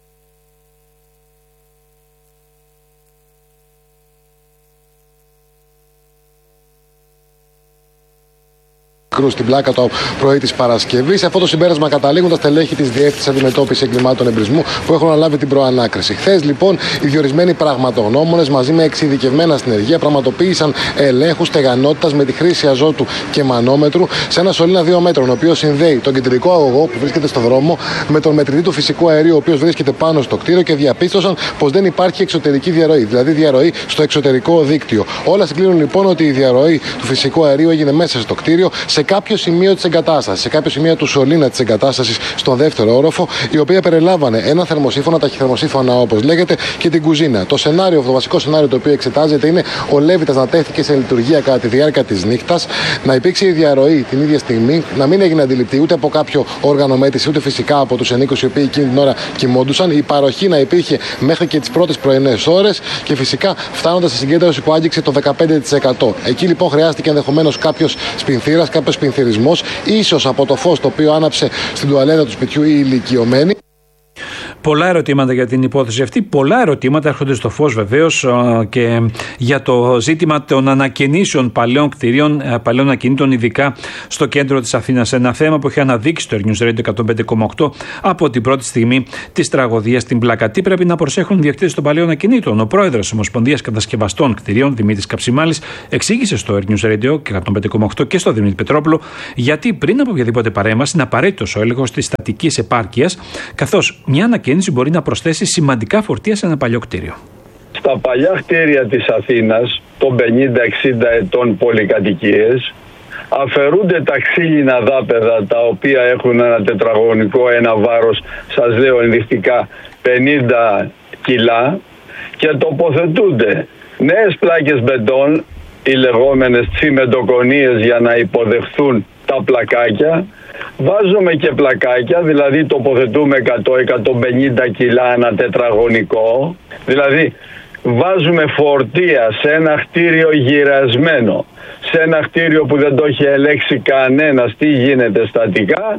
Στην Πλάκα το πρωί της Παρασκευής. Σε αυτό το συμπέρασμα καταλήγουν τα στελέχη της Διεύθυνσης Αντιμετώπισης Εγκλημάτων Εμπρισμού που έχουν αναλάβει την προανάκριση. Χθες λοιπόν οι διορισμένοι πραγματογνώμονες μαζί με εξειδικευμένα συνεργεία πραγματοποίησαν ελέγχους στεγανότητας με τη χρήση αζότου και μανόμετρου σε ένα σωλήνα δύο μέτρων, ο οποίος συνδέει τον κεντρικό αγωγό που βρίσκεται στο δρόμο με τον μετρητή του φυσικού αερίου, ο οποίος βρίσκεται πάνω στο κτίριο, και διαπίστωσαν πως δεν υπάρχει εξωτερική διαρροή, δηλαδή διαρροή στο εξωτερικό δίκτυο. Όλα συγκλίνουν λοιπόν ότι η διαρροή του φυσικού αερίου έγινε μέσα στο κτίριο, σε σε κάποιο σημείο της εγκατάστασης, σε κάποιο σημείο του σωλήνα της εγκατάστασης στον δεύτερο όροφο, η οποία περιλάμβανε ένα θερμοσύφωνα, ταχυθερμοσύφωνα όπως λέγεται, και την κουζίνα. Το σενάριο, το βασικό σενάριο το οποίο εξετάζεται είναι ο Λέβητας να τέθηκε σε λειτουργία κατά τη διάρκεια της νύχτας, να υπήρξε η διαρροή την ίδια στιγμή, να μην έγινε αντιληπτή ούτε από κάποιο όργανο μέτρηση, ούτε φυσικά από τους ενίκους οι οποίοι εκείνη την ώρα κοιμόντουσαν. Η παροχή να υπήρχε μέχρι και τις πρώτες πρωινές ώρες και φυσικά φτάνοντας στη συγκέντρωση που άγγιξε το δεκαπέντε τοις εκατό. Εκεί λοιπόν χρειάστηκε ενδεχομένως κάποιος σπινθήρας, κάποιος σπινθυρισμός, ίσως από το φως το οποίο άναψε στην τουαλέτα του σπιτιού οι ηλικιωμένοι. Πολλά ερωτήματα για την υπόθεση αυτή. Πολλά ερωτήματα έρχονται στο φως βεβαίως και για το ζήτημα των ανακαινήσεων παλαιών κτηρίων, παλαιών ακινήτων, ειδικά στο κέντρο της Αθήνας. Ένα θέμα που έχει αναδείξει το News Radio εκατόν πέντε κόμμα οκτώ από την πρώτη στιγμή της τραγωδίας στην Πλάκα. Τι πρέπει να προσέχουν οι ιδιοκτήτες των παλαιών ακινήτων? Ο πρόεδρος της Ομοσπονδίας Κατασκευαστών Κτηρίων, Δημήτρης Καψιμάλης, εξήγησε στο News Radio εκατόν πέντε κόμμα οκτώ και στο Δημήτρη Πετρόπουλο γιατί πριν από οποιαδήποτε παρέμβαση είναι απαραίτητος ο έλεγχος της στατικής επάρκειας, καθώς μια ανακαίνιση μπορεί να προσθέσει σημαντικά φορτία σε ένα παλιό κτίριο. Στα παλιά κτίρια της Αθήνας, των πενήντα εξήντα ετών πολυκατοικίες, αφαιρούνται τα ξύλινα δάπεδα τα οποία έχουν ένα τετραγωνικό, ένα βάρος, σας λέω ενδεικτικά, πενήντα κιλά και τοποθετούνται νέες πλάκες μπετόν, οι λεγόμενες τσιμεντοκονίες, για να υποδεχθούν τα πλακάκια. Βάζουμε και πλακάκια, δηλαδή τοποθετούμε εκατό με εκατόν πενήντα κιλά ένα τετραγωνικό, δηλαδή βάζουμε φορτία σε ένα κτίριο γυρασμένο, σε ένα κτίριο που δεν το έχει ελέγξει κανένας τι γίνεται στατικά,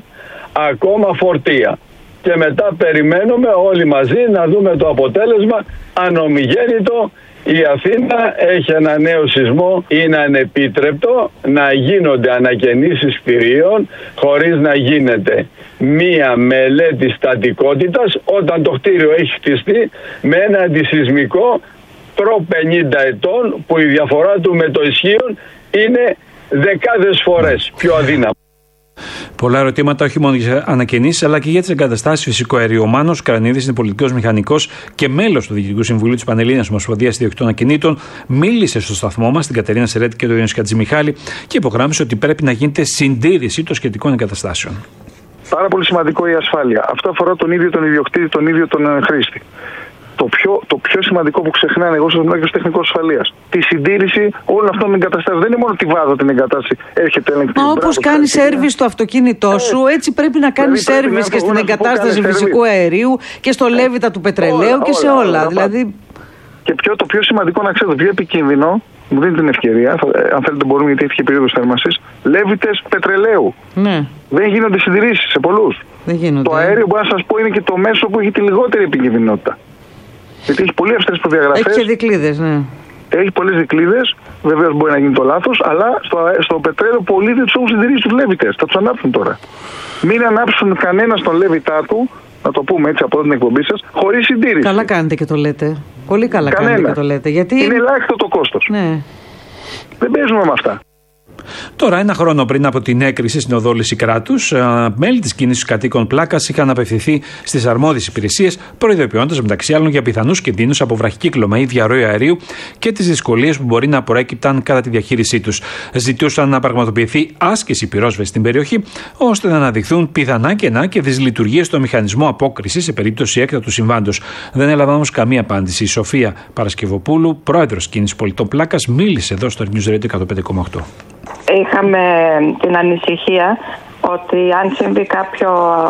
ακόμα φορτία. Και μετά περιμένουμε όλοι μαζί να δούμε το αποτέλεσμα, αν ομιγέννητο η Αθήνα έχει ένα νέο σεισμό, είναι ανεπίτρεπτο να γίνονται ανακαινήσεις κτηρίων χωρίς να γίνεται μία μελέτη στατικότητας όταν το κτίριο έχει χτιστεί με ένα αντισεισμικό προ πενήντα ετών, που η διαφορά του με το ισχύον είναι δεκάδες φορές πιο αδύναμο. Πολλά ερωτήματα όχι μόνο για ανακαινήσεις αλλά και για τις εγκαταστάσεις φυσικού αερίου. Ο Μάνος Κρανίδης είναι πολιτικός μηχανικός και μέλος του Διοικητικού Συμβουλίου της Πανελλήνιας Ομοσπονδίας Ιδιοκτητών Ακινήτων. Μίλησε στο σταθμό μας, την Κατερίνα Σερέτη και τον Ιωάννη Χατζημιχάλη, και υπογράμμισε ότι πρέπει να γίνεται συντήρηση των σχετικών εγκαταστάσεων. Πάρα πολύ σημαντικό η ασφάλεια. Αυτό αφορά τον ίδιο τον ιδιοκτήτη, τον ίδιο τον χρήστη. Το πιο, το πιο σημαντικό που ξεχνάνε, εγώ σας μιλάω και ως τεχνικός ασφαλείας, τη συντήρηση όλων αυτών των εγκαταστάσεων. Δεν είναι μόνο ότι βάζω την εγκατάσταση, έρχεται έλεγχο. Όπως κάνει σέρβις στο αυτοκίνητό σου, έτσι πρέπει να κάνει δηλαδή σέρβις και στην εγκατάσταση φυσικού αερίου και στο λέβητα του πετρελαίου και σε όλα. όλα δηλαδή... Και πιο, το πιο σημαντικό να ξέρετε, το πιο επικίνδυνο, μου δίνει την ευκαιρία, αν θέλετε μπορούμε, γιατί έχει και περίοδος θέρμανσης, λέβητες πετρελαίου. Ναι. Δεν γίνονται συντηρήσεις σε πολλούς. Δεν γίνονται. Το αέριο, μπορώ να σας πω, είναι και το μέσο που έχει τη λιγότερη επικίνδυνοτητα. Γιατί έχει πολύ αυστηρές προδιαγραφές. Έχει και δικλείδες, ναι. Έχει πολλές δικλείδες. Βεβαίως μπορεί να γίνει το λάθος, αλλά στο, στο πετρέλαιο πολλοί δεν τους έχουν συντηρήσει τους λέβητες. Θα τους ανάψουν τώρα. Μην ανάψουν κανένα στον λέβητά του, να το πούμε έτσι από την εκπομπή σας, χωρίς συντήρηση. Καλά κάνετε και το λέτε. Πολύ καλά κανένα. κάνετε και το λέτε. Γιατί... Είναι ελάχιστο το κόστος. Ναι. Δεν παίζουμε με αυτά. Τώρα, ένα χρόνο πριν από την έκρηση στην οδό Λυσικράτους, μέλη της κίνησης κατοίκων Πλάκας είχαν απευθυνθεί στις αρμόδιες υπηρεσίες, προειδοποιώντας μεταξύ άλλων για πιθανούς κινδύνους από βραχικύκλωμα ή διαρροή αερίου και τις δυσκολίες που μπορεί να προέκυπταν κατά τη διαχείρισή τους. Ζητούσαν να πραγματοποιηθεί άσκηση πυρόσβεσης στην περιοχή, ώστε να αναδειχθούν πιθανά κενά και δυσλειτουργίες στο μηχανισμό απόκρισης σε περίπτωση έκτακτου συμβάντος. Δεν έλαβα όμως καμία απάντηση. Η Σοφία Παρασκευοπούλου, πρόεδρος κίνησης πολιτών Πλάκας, μίλησε εδώ στο News Radio εκατόν πέντε κόμμα οκτώ. Είχαμε την ανησυχία ότι αν συμβεί κάποιο,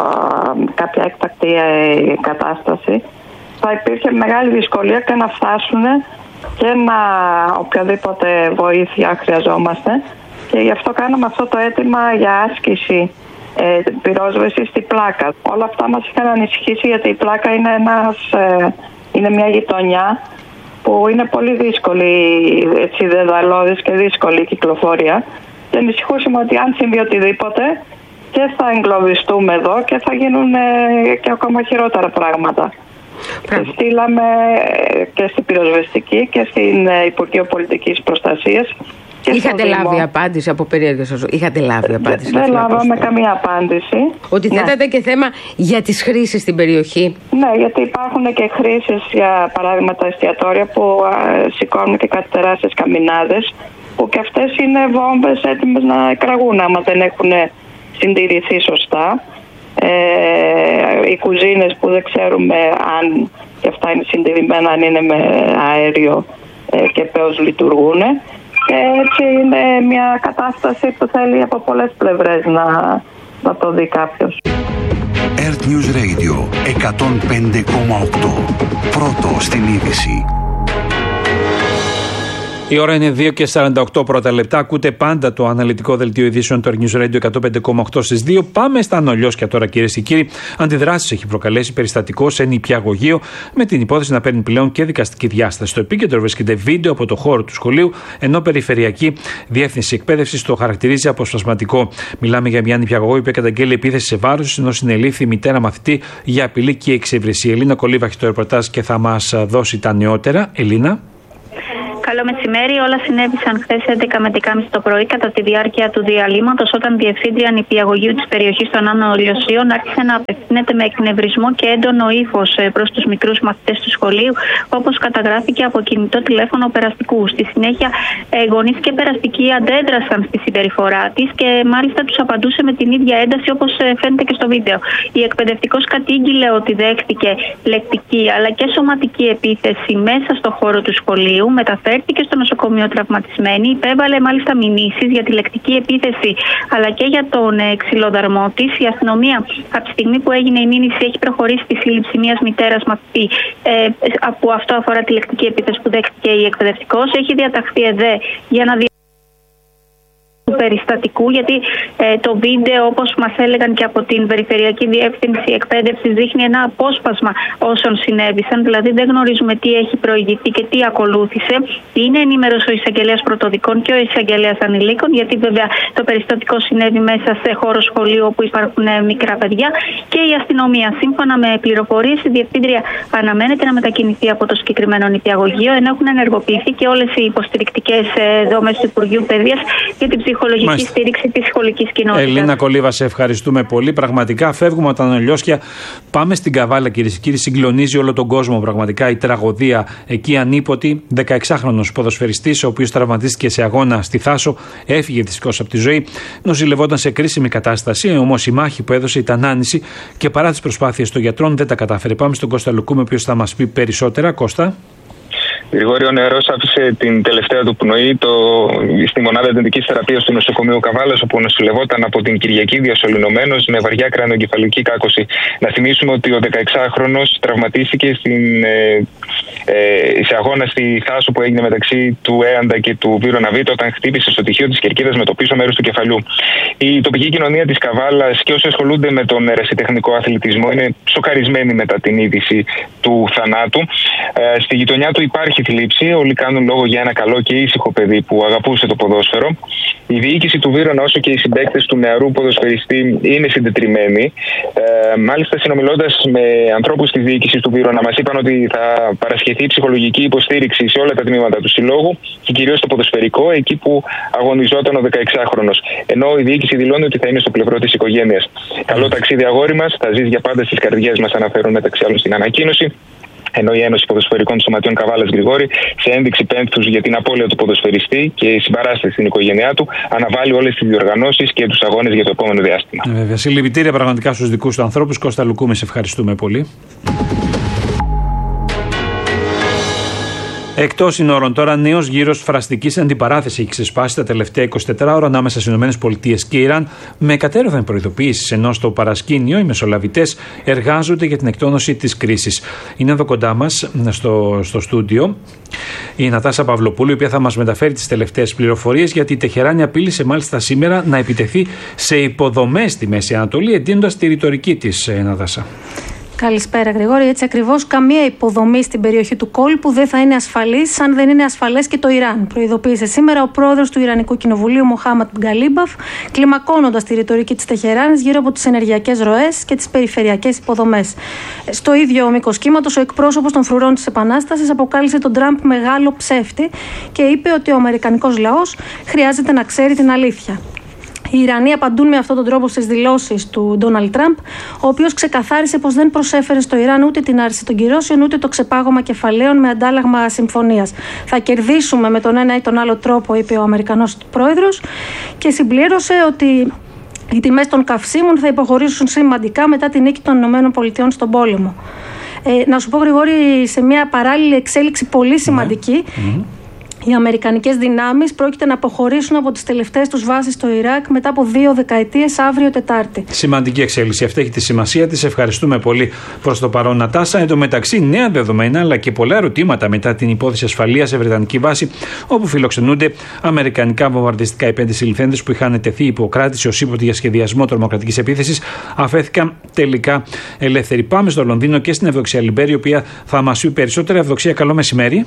κάποια έκτακτη κατάσταση θα υπήρχε μεγάλη δυσκολία και να φτάσουν και να οποιαδήποτε βοήθεια χρειαζόμαστε, και γι' αυτό κάναμε αυτό το αίτημα για άσκηση ε, πυρόσβεσης στη Πλάκα. Όλα αυτά μας είχαν ανησυχήσει, γιατί η Πλάκα είναι, ένας, ε, είναι μια γειτονιά που είναι πολύ δύσκολη, έτσι δεδαλώδης και δύσκολη η κυκλοφορία, και ανησυχούσαμε ότι αν συμβεί οτιδήποτε και θα εγκλωβιστούμε εδώ και θα γίνουν και ακόμα χειρότερα πράγματα. Και στείλαμε και στην πυροσβεστική και στην Υπουργείο Πολιτικής Προστασίας. Είχατε λάβει απάντηση από περίεργες σας? Είχατε λάβει απάντηση? Δεν λάβαμε καμία απάντηση. Ότι ναι. θέτατε και θέμα για τις χρήσεις στην περιοχή. Ναι, γιατί υπάρχουν και χρήσεις, για παράδειγμα τα εστιατόρια που α, σηκώνουν και κάτι τεράστιες καμινάδες, που και αυτές είναι βόμβες έτοιμες να εκραγούν άμα δεν έχουν συντηρηθεί σωστά. Ε, οι κουζίνες που δεν ξέρουμε αν και αυτά είναι συντηρημένα, αν είναι με αέριο ε, και πώς λειτουργούν. Και έτσι είναι μια κατάσταση που θέλει από πολλές πλευρές να, να το δει κάποιος. Earth News Radio εκατόν πέντε κόμμα οκτώ. Πρώτο στην είδηση. Η ώρα είναι δύο και σαράντα οκτώ πρώτα λεπτά. Ακούτε πάντα το αναλυτικό δελτίο ειδήσεων του Earth News Radio εκατόν πέντε κόμμα οκτώ στις δύο. Πάμε στα νολιόσκια τώρα, κυρίες και κύριοι. Αντιδράσεις έχει προκαλέσει περιστατικό σε νηπιαγωγείο με την υπόθεση να παίρνει πλέον και δικαστική διάσταση. Στο επίκεντρο βρίσκεται βίντεο από το χώρο του σχολείου, ενώ Περιφερειακή Διεύθυνση Εκπαίδευσης το χαρακτηρίζει αποσπασματικό. Μιλάμε για μια νηπιαγωγό που καταγγέλει επίθεση σε βάρος, ενώ συνελήφθη η μητέρα μαθητή για απειλή και εξεύρεση. Η Ελίνα Κολίβα έχει το ρεπορτάζ και θα μας δώσει τα νεότερα. Ελίνα. Καλό μεσημέρι. Όλα συνέβησαν χθες έντεκα με δεκάμιση το πρωί κατά τη διάρκεια του διαλύματος, όταν διευθύντρια νηπιαγωγείου της περιοχής των Άνω Ολιοσίων άρχισε να απευθύνεται με εκνευρισμό και έντονο ύφος προς τους μικρούς μαθητές του σχολείου, όπως καταγράφηκε από κινητό τηλέφωνο περαστικού. Στη συνέχεια, γονείς και περαστικοί αντέδρασαν στη συμπεριφορά της και μάλιστα τους απαντούσε με την ίδια ένταση όπως φαίνεται και στο βίντεο. Η εκπαιδευτικός κατήγγειλε ότι δέχτηκε λεκτική αλλά και σωματική επίθεση μέσα στο χώρο του σχολείου, μεταφέρθηκε στο νοσοκομείο τραυματισμένη, υπέβαλε μάλιστα μηνύσεις για τη λεκτική επίθεση αλλά και για τον ε, ξυλοδαρμό της. Η αστυνομία από τη στιγμή που έγινε η μήνυση έχει προχωρήσει στη σύλληψη μιας μητέρας μαθητή ε, που αυτό αφορά τη λεκτική επίθεση που δέχτηκε η εκπαιδευτικός. Έχει διαταχθεί ΕΔΕ για να δει του περιστατικού, γιατί ε, το βίντεο, όπως μας έλεγαν και από την Περιφερειακή Διεύθυνση Εκπαίδευσης, δείχνει ένα απόσπασμα όσων συνέβησαν, δηλαδή δεν γνωρίζουμε τι έχει προηγηθεί και τι ακολούθησε. Είναι ενήμερος ο εισαγγελέας πρωτοδικών και ο εισαγγελέας ανηλίκων, γιατί βέβαια το περιστατικό συνέβη μέσα σε χώρο σχολείου όπου υπάρχουν μικρά παιδιά, και η αστυνομία. Σύμφωνα με πληροφορίες, η διευθύντρια αναμένεται να μετακινηθεί από το συγκεκριμένο νηπιαγωγείο, ενώ έχουν ενεργοποιηθεί και όλες οι υποστηρικτικές δομές του Υπουργείου Παιδείας για την ψυχολογική Μάλιστα. στήριξη της σχολικής κοινότητας. Ελίνα Κολίβα, σε ευχαριστούμε πολύ. Πραγματικά φεύγουμε από τα νολιόσκια. Πάμε στην Καβάλα, κυρίες και κύριοι. Συγκλονίζει όλο τον κόσμο πραγματικά η τραγωδία εκεί ανίποτη. δεκαεξάχρονος ποδοσφαιριστής, ο οποίος τραυματίστηκε σε αγώνα στη Θάσο, έφυγε δυστυχώς από τη ζωή. Νοσηλευόταν σε κρίσιμη κατάσταση. Όμως η μάχη που έδωσε ήταν άνηση και παρά τις προσπάθειες των γιατρών δεν τα κατάφερε. Πάμε στον Κώστα Λουκούμη, ο οποίος θα μας πει περισσότερα. Κώστα. Γρηγόρη, ο νεαρός άφησε την τελευταία του πνοή το, στη μονάδα εντατικής θεραπείας του νοσοκομείου Καβάλας, όπου νοσηλευόταν από την Κυριακή διασωληνωμένος με βαριά κρανιογκεφαλική κάκωση. Να θυμίσουμε ότι ο δεκαεξάχρονος τραυματίστηκε στην, ε, ε, σε αγώνα στη Θάσο που έγινε μεταξύ του Έαντα και του Βύρωνα Β, όταν χτύπησε στο τυχείο της κερκίδας με το πίσω μέρος του κεφαλιού. Η τοπική κοινωνία της Καβάλας και όσοι ασχολούνται με τον ερασιτεχνικό αθλητισμό είναι σοκαρισμένοι μετά την είδηση του θανάτου. Ε, στη γειτονιά του υπάρχει θλίψη. Όλοι κάνουν λόγο για ένα καλό και ήσυχο παιδί που αγαπούσε το ποδόσφαιρο. Η διοίκηση του Βύρωνα, όσο και οι συμπαίκτες του νεαρού ποδοσφαιριστή, είναι συντετριμμένοι. Ε, μάλιστα, συνομιλώντας με ανθρώπους της διοίκησης του Βύρωνα, μας είπαν ότι θα παρασχεθεί ψυχολογική υποστήριξη σε όλα τα τμήματα του συλλόγου και κυρίως στο ποδοσφαιρικό, εκεί που αγωνιζόταν ο δεκαεξάχρονος. Ενώ η διοίκηση δηλώνει ότι θα είναι στο πλευρό της οικογένειας. Καλό ταξίδι, αγόρι μας. Θα ζεις για πάντα στις καρδιές μας, αναφέρουν μεταξύ άλλων στην ανακοίνωση. Ενώ η Ένωση Ποδοσφαιρικών Σωματείων Καβάλας, Γρηγόρη, σε ένδειξη πένθους για την απώλεια του ποδοσφαιριστή και συμπαράσταση στην οικογένειά του, αναβάλει όλες τις διοργανώσεις και τους αγώνες για το επόμενο διάστημα. Βέβαια. Συλληπιτήρια πραγματικά στους δικούς του ανθρώπους. Κώστα Λουκούμη, σε ευχαριστούμε πολύ. Εκτός συνόρων, τώρα νέος γύρος φραστικής αντιπαράθεσης έχει ξεσπάσει τα τελευταία είκοσι τέσσερις ώρα ανάμεσα στις ΗΠΑ και Ιράν, με κατέρωθεν προειδοποιήσεις, ενώ στο παρασκήνιο οι μεσολαβητές εργάζονται για την εκτόνωση της κρίσης. Είναι εδώ κοντά μας στο, στο στούντιο η Νατάσα Παυλοπούλου, η οποία θα μας μεταφέρει τις τελευταίες πληροφορίες, γιατί η Τεχεράνη απείλησε μάλιστα σήμερα να επιτεθεί σε υποδομές στη Μέση Ανατολή, εντείνοντας τη ρητορική της, Νατάσα. Καλησπέρα, Γρηγόρη. Έτσι ακριβώς, καμία υποδομή στην περιοχή του κόλπου δεν θα είναι ασφαλής αν δεν είναι ασφαλές και το Ιράν. Προειδοποίησε σήμερα ο πρόεδρος του Ιρανικού Κοινοβουλίου, Μοχάμαντ Γκαλίμπαφ, κλιμακώνοντας τη ρητορική της Τεχεράνης γύρω από τις ενεργειακές ροές και τις περιφερειακές υποδομές. Στο ίδιο μήκος κύματος, ο εκπρόσωπος των φρουρών της Επανάστασης αποκάλυψε τον Τραμπ μεγάλο ψεύτη και είπε ότι ο αμερικανικός λαός χρειάζεται να ξέρει την αλήθεια. Οι Ιρανοί απαντούν με αυτόν τον τρόπο στις δηλώσεις του Ντόναλντ Τραμπ, ο οποίος ξεκαθάρισε πως δεν προσέφερε στο Ιράν ούτε την άρση των κυρώσεων ούτε το ξεπάγωμα κεφαλαίων με αντάλλαγμα συμφωνίας. Θα κερδίσουμε με τον ένα ή τον άλλο τρόπο, είπε ο Αμερικανός πρόεδρος, και συμπλήρωσε ότι οι τιμές των καυσίμων θα υποχωρήσουν σημαντικά μετά την νίκη των ΗΠΑ στον πόλεμο. Ε, να σου πω, Γρηγόρη, σε μια παράλληλη εξέλιξη πολύ σημαντική, mm-hmm. οι αμερικανικές δυνάμεις πρόκειται να αποχωρήσουν από τις τελευταίες τους βάσεις στο Ιράκ μετά από δύο δεκαετίες αύριο Τετάρτη. Σημαντική εξέλιξη. Αυτή έχει τη σημασία της. Ευχαριστούμε πολύ προς το παρόν, Νατάσα. Εν τω μεταξύ, νέα δεδομένα αλλά και πολλά ερωτήματα μετά την υπόθεση ασφαλείας σε βρετανική βάση, όπου φιλοξενούνται αμερικανικά βομβαρδιστικά οι πέντε συλληφθέντες που είχαν τεθεί υπό κράτηση ως ύποπτοι για σχεδιασμό τρομοκρατικής επίθεσης, αφέθηκαν τελικά ελεύθεροι. Πάμε στο Λονδίνο και στην Ευδοξία Λιμπέρη, η οποία θα μας πει περισσότερα. Ευδοξία, καλό μεσημέρι.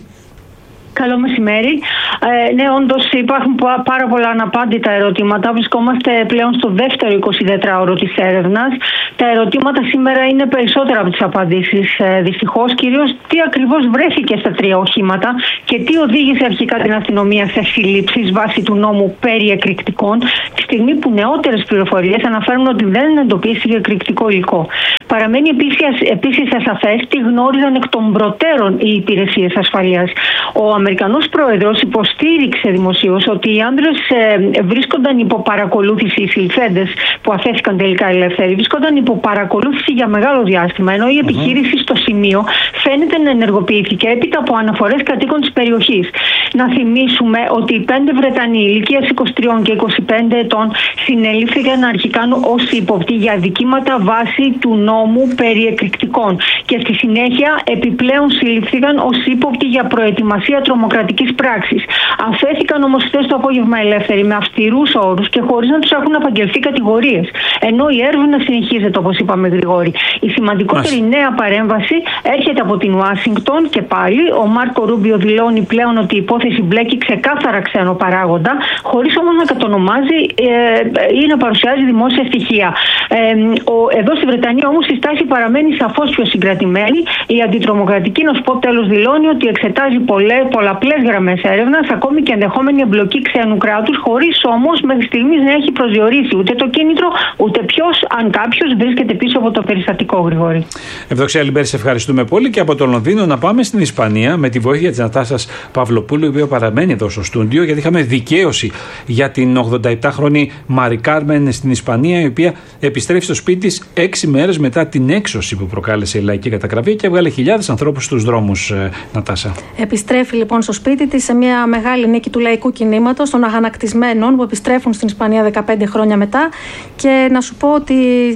Καλό μεσημέρι. Ε, ναι, όντως υπάρχουν πάρα πολλά αναπάντητα ερωτήματα. Βρισκόμαστε πλέον στο δεύτερο εικοσιτετράωρο της έρευνας. Τα ερωτήματα σήμερα είναι περισσότερα από τις απαντήσεις. Ε, δυστυχώς, κυρίως τι ακριβώς βρέθηκε στα τρία οχήματα και τι οδήγησε αρχικά την αστυνομία σε συλλήψεις βάσει του νόμου περί εκρηκτικών, τη στιγμή που νεότερες πληροφορίες αναφέρουν ότι δεν εντοπίστηκε εκρηκτικό υλικό. Παραμένει επίσης ασαφές τι γνώριζαν εκ των προτέρων οι υπηρεσίες ασφαλείας. Ο Αμερικανός πρόεδρος υποστήριξε δημοσίως ότι οι άνδρες ε, βρίσκονταν υπό παρακολούθηση, οι συλληφθέντες που αφέθηκαν τελικά ελεύθεροι, βρίσκονταν υπό παρακολούθηση για μεγάλο διάστημα, ενώ η επιχείρηση mm-hmm. στο σημείο φαίνεται να ενεργοποιήθηκε έπειτα από αναφορές κατοίκων της περιοχής. Να θυμίσουμε ότι οι πέντε Βρετανοί ηλικίας είκοσι τρία και είκοσι πέντε ετών συνελήφθηκαν αρχικά ως ύποπτοι για αδικήματα βάση του νόμου περί εκρηκτικών και στη συνέχεια επιπλέον συλλήφθηκαν ως ύποπτοι για προετοιμασία τρομοκρατικής πράξης. Αφέθηκαν όμως χθες το απόγευμα ελεύθεροι με αυστηρούς όρους και χωρίς να τους έχουν απαγγελθεί κατηγορίες. Ενώ η έρευνα συνεχίζεται, όπως είπαμε, Γρηγόρη. Η σημαντικότερη Μάς. νέα παρέμβαση έρχεται από την Ουάσιγκτον και πάλι. Ο Μάρκο Ρούμπιο δηλώνει πλέον ότι η υπόθεση μπλέκει ξεκάθαρα ξένο παράγοντα, χωρίς όμως να κατονομάζει ε, ή να παρουσιάζει δημόσια στοιχεία. Ε, ο, εδώ στη Βρετανία όμως η στάση παραμένει σαφώς πιο συγκρατημένη. Η αντιτρομοκρατική, να σου πω τέλος, δηλώνει ότι εξετάζει πολλές, πολλαπλές γραμμές έρευνας, ακόμη και ενδεχόμενη εμπλοκή ξένου κράτους, χωρίς όμως μέχρι στιγμής να έχει προσδιορίσει ούτε το κίνητρο, ούτε ποιος, αν κάποιος, βρίσκεται πίσω από το περιστατικό, Γρηγόρη. Ευδοξία Λιμπέρη, σε ευχαριστούμε πολύ. Και από το Λονδίνο να πάμε στην Ισπανία με τη βοήθεια της Νατάσας Παυλοπούλου, η οποία παραμένει εδώ στο στούντιο, γιατί είχαμε δικαίωση για την ογδονταεπτάχρονη Μάρι Κάρμεν στην Ισπανία, η οποία επιστρέφει στο σπίτι της έξι μέρες μετά την έξωση που προκάλεσε η λαϊκή κατακραυγή και έβγαλε χιλιάδες ανθρώπους στους δρόμους, Νατάσα. Επιστρέφει λοιπόν στο σπίτι της σε μια μεγάλη νίκη του λαϊκού κινήματος των αγανακτισμένων που επιστρέφουν στην Ισπανία δεκαπέντε χρόνια μετά. Και να σου πω ότι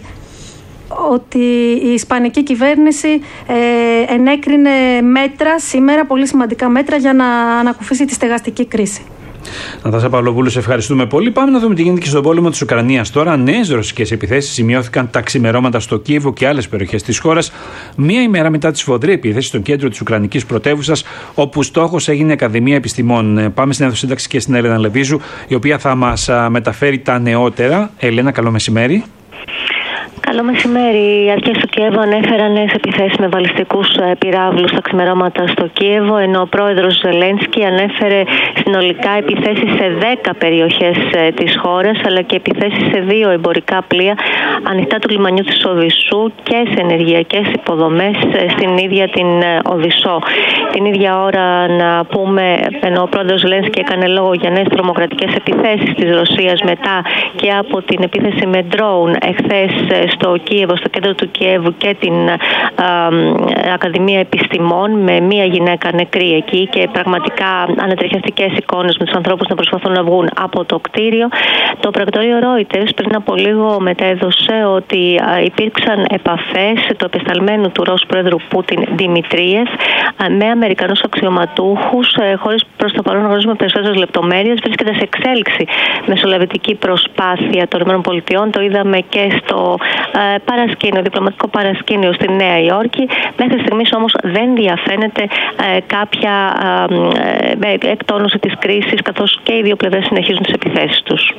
ότι η ισπανική κυβέρνηση ε, ενέκρινε μέτρα σήμερα, πολύ σημαντικά μέτρα, για να ανακουφίσει τη στεγαστική κρίση. Νατάσα Παυλοπούλου, σε ευχαριστούμε πολύ. Πάμε να δούμε τι γίνεται και στον πόλεμο της Ουκρανίας τώρα. Νέες ρωσικές επιθέσεις σημειώθηκαν τα ξημερώματα στο Κίεβο και άλλες περιοχές της χώρας, μία ημέρα μετά τη σφοδρή επίθεση στο κέντρο της Ουκρανικής πρωτεύουσας, όπου στόχος έγινε η Ακαδημία Επιστημών. Πάμε στην Εθνοσύνταξη και στην Έλενα Λεβίζου, η οποία θα μας μεταφέρει τα νεότερα. Έλενα, καλό μεσημέρι. Καλό μεσημέρι. Οι αρχές του Κιέβου ανέφεραν νέες επιθέσεις με βαλιστικούς πυράβλους στα ξημερώματα στο Κίεβο, ενώ ο πρόεδρος Ζελένσκι ανέφερε συνολικά επιθέσεις σε δέκα περιοχές της χώρας, αλλά και επιθέσεις σε δύο εμπορικά πλοία ανοιχτά του λιμανιού της Οδυσσού και σε ενεργειακές υποδομές στην ίδια την Οδυσσό. Την ίδια ώρα, να πούμε, ενώ ο πρόεδρος Ζελένσκι έκανε λόγο για νέες τρομοκρατικές επιθέσεις της Ρωσίας μετά και από την επίθεση με ντρόουν εχθές στο Κίεβο, στο κέντρο του Κιέβου, και την α, α, Ακαδημία Επιστημών, με μία γυναίκα νεκρή εκεί και πραγματικά ανατριχιαστικές εικόνες με τους ανθρώπους να προσπαθούν να βγουν από το κτίριο. Το πρακτορείο Reuters πριν από λίγο μετέδωσε ότι α, υπήρξαν επαφές του επεσταλμένου του Ρώσου Πρόεδρου Πούτιν Δημητρίεφ με Αμερικανούς αξιωματούχους, χωρίς προς το παρόν να γνωρίζουμε περισσότερες λεπτομέρειες. Βρίσκεται σε εξέλιξη μεσολαβητική προσπάθεια των ΗΠΑ. Το είδαμε και στο ε, παρασκήνιο, διπλωματικό παρασκήνιο στη Νέα Υόρκη. Μέχρι στιγμής όμως δεν διαφαίνεται ε, κάποια ε, ε, εκτόνωση της κρίσης, καθώς και οι δύο πλευρές συνεχίζουν τις επιθέσεις τους.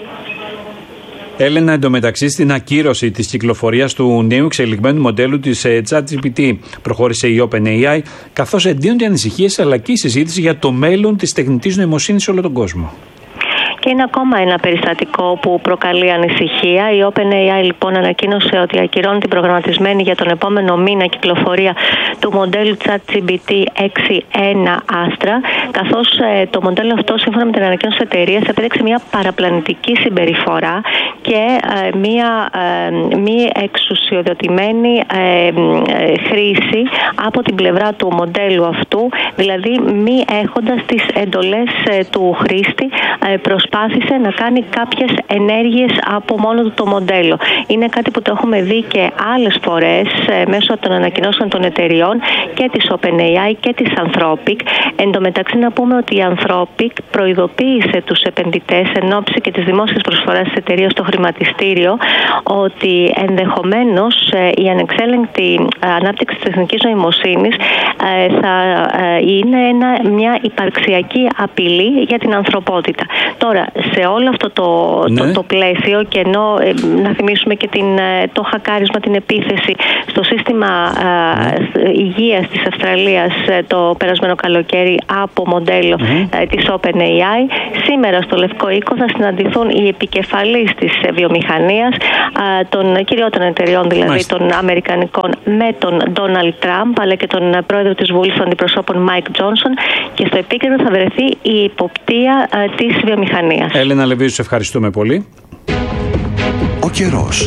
Έλενα, εντωμεταξύ, στην ακύρωση της κυκλοφορίας του νέου εξελιγμένου μοντέλου της ChatGPT προχώρησε η OpenAI, καθώς εντείνονται ανησυχίες αλλά και η συζήτηση για το μέλλον της τεχνητής νοημοσύνης σε όλο τον κόσμο. Και είναι ακόμα ένα περιστατικό που προκαλεί ανησυχία. Η OpenAI λοιπόν ανακοίνωσε ότι ακυρώνει την προγραμματισμένη για τον επόμενο μήνα κυκλοφορία του μοντέλου ChatGPT έξι ένα Astra, καθώς ε, το μοντέλο αυτό, σύμφωνα με την ανακοίνωση της εταιρείας, επέδειξε μια παραπλανητική συμπεριφορά και ε, μια ε, μη εξουσιοδοτημένη ε, ε, χρήση από την πλευρά του μοντέλου αυτού, δηλαδή μη έχοντας τις εντολές ε, του χρήστη, ε, προσπάθησε να κάνει κάποιες ενέργειες από μόνο του το μοντέλο. Είναι κάτι που το έχουμε δει και άλλες φορές ε, μέσω των ανακοινώσεων των εταιριών και της OpenAI και της Anthropic. Εν τω μεταξύ να πούμε ότι η Anthropic προειδοποίησε τους επενδυτές εν ώψη και της δημόσιας προσφοράς της εταιρείας στο χρηματιστήριο ότι ενδεχομένως ε, η ανεξέλεγκτη ανάπτυξη της τεχνικής νοημοσύνης ε, θα ε, είναι ένα, μια υπαρξιακή απειλή για την ανθρωπότητα. Τώρα, σε όλο αυτό το, ναι. το, το πλαίσιο, και ενώ ε, να θυμίσουμε και την, το χακάρισμα, την επίθεση στο σύστημα ε, υγείας της Αυστραλίας ε, το περασμένο καλοκαίρι από μοντέλο mm. ε, της OpenAI, σήμερα στο Λευκό Οίκο θα συναντηθούν οι επικεφαλείς της ε, βιομηχανίας, ε, των κυριότερων εταιριών δηλαδή Μάλιστα. των Αμερικανικών, με τον Ντόναλντ Τραμπ αλλά και τον ε, πρόεδρο της Βουλής των Αντιπροσώπων Μάικ Τζόνσον, και στο επίκεντρο θα βρεθεί η υποπτία ε, της βιομηχανίας. Έλενα Λεβίζου, σε ευχαριστούμε πολύ. Ο καιρός.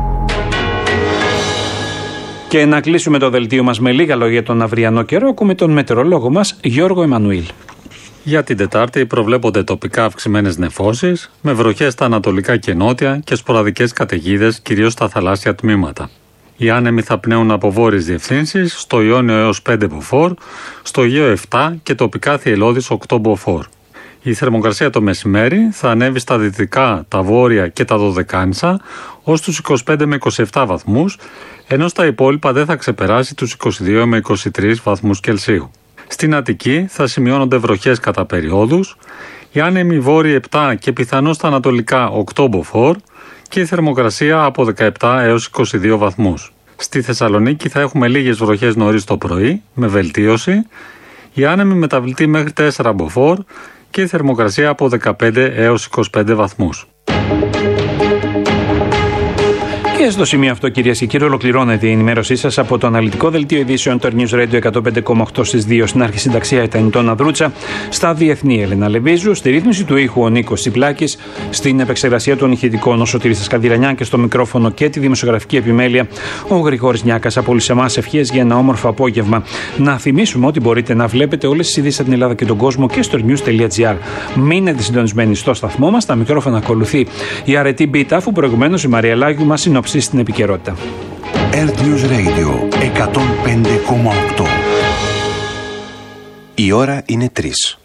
Και να κλείσουμε το δελτίο μας με λίγα λόγια για τον αυριανό καιρό. Ακούμε τον μετεωρολόγο μας Γιώργο Εμμανουήλ. Για την Τετάρτη προβλέπονται τοπικά αυξημένες νεφώσεις, με βροχές στα ανατολικά και νότια και σποραδικές καταιγίδες, κυρίως στα θαλάσσια τμήματα. Οι άνεμοι θα πνέουν από βόρειες διευθύνσεις, στο Ιόνιο έως πέντε μποφόρ, στο Αιγαίο επτά και τοπικά θυελλώδης οκτώ μποφόρ. Η θερμοκρασία το μεσημέρι θα ανέβει στα δυτικά, τα βόρεια και τα Δωδεκάνησα ως τους είκοσι πέντε με είκοσι επτά βαθμούς, ενώ στα υπόλοιπα δεν θα ξεπεράσει τους είκοσι δύο με είκοσι τρεις βαθμούς Κελσίου. Στην Αττική θα σημειώνονται βροχές κατά περιόδους, οι άνεμοι βόρειοι επτά και πιθανώς στα ανατολικά οκτώ μποφόρ και η θερμοκρασία από δεκαεπτά έως είκοσι δύο βαθμούς. Στη Θεσσαλονίκη θα έχουμε λίγες βροχές νωρίς το πρωί, με βελτίωση, οι άνεμοι μεταβλητοί μέχρι τέσσερα μποφόρ και η θερμοκρασία από δεκαπέντε έως είκοσι πέντε βαθμούς. Και στο σημείο αυτό, κυρίες και κύριοι, ολοκληρώνεται η ενημέρωσή σας από το αναλυτικό δελτίο ειδήσεων του News Radio εκατόν πέντε κόμμα οκτώ στις δύο. Στην αρχισυνταξία ήταν η Τόνα Δρούτσα, στα διεθνή Έλενα Λεβίζου, στη ρύθμιση του ήχου ο Νίκος Τσιπλάκης, στην επεξεργασία των ηχητικών ο Σωτήρης Σκανδυρανιά και στο μικρόφωνο και τη δημοσιογραφική επιμέλεια ο Γρηγόρης Νιάκας. Από όλους εμάς ευχές για ένα όμορφο απόγευμα. Να θυμίσουμε ότι μπορείτε να βλέπετε όλες τις ειδήσεις από την Ελλάδα και τον κόσμο και στο news τελεία gr. Μείνετε συντονισμένοι στο σταθμό μας. Τα μικρόφωνα ακολουθεί η αρετή Μπίτα, αφού προηγουμένως η Μαρία Λάγιου μας συνοψίζει στην επικαιρότητα. Earth News Radio εκατόν πέντε κόμμα οκτώ. Η ώρα είναι τρεις.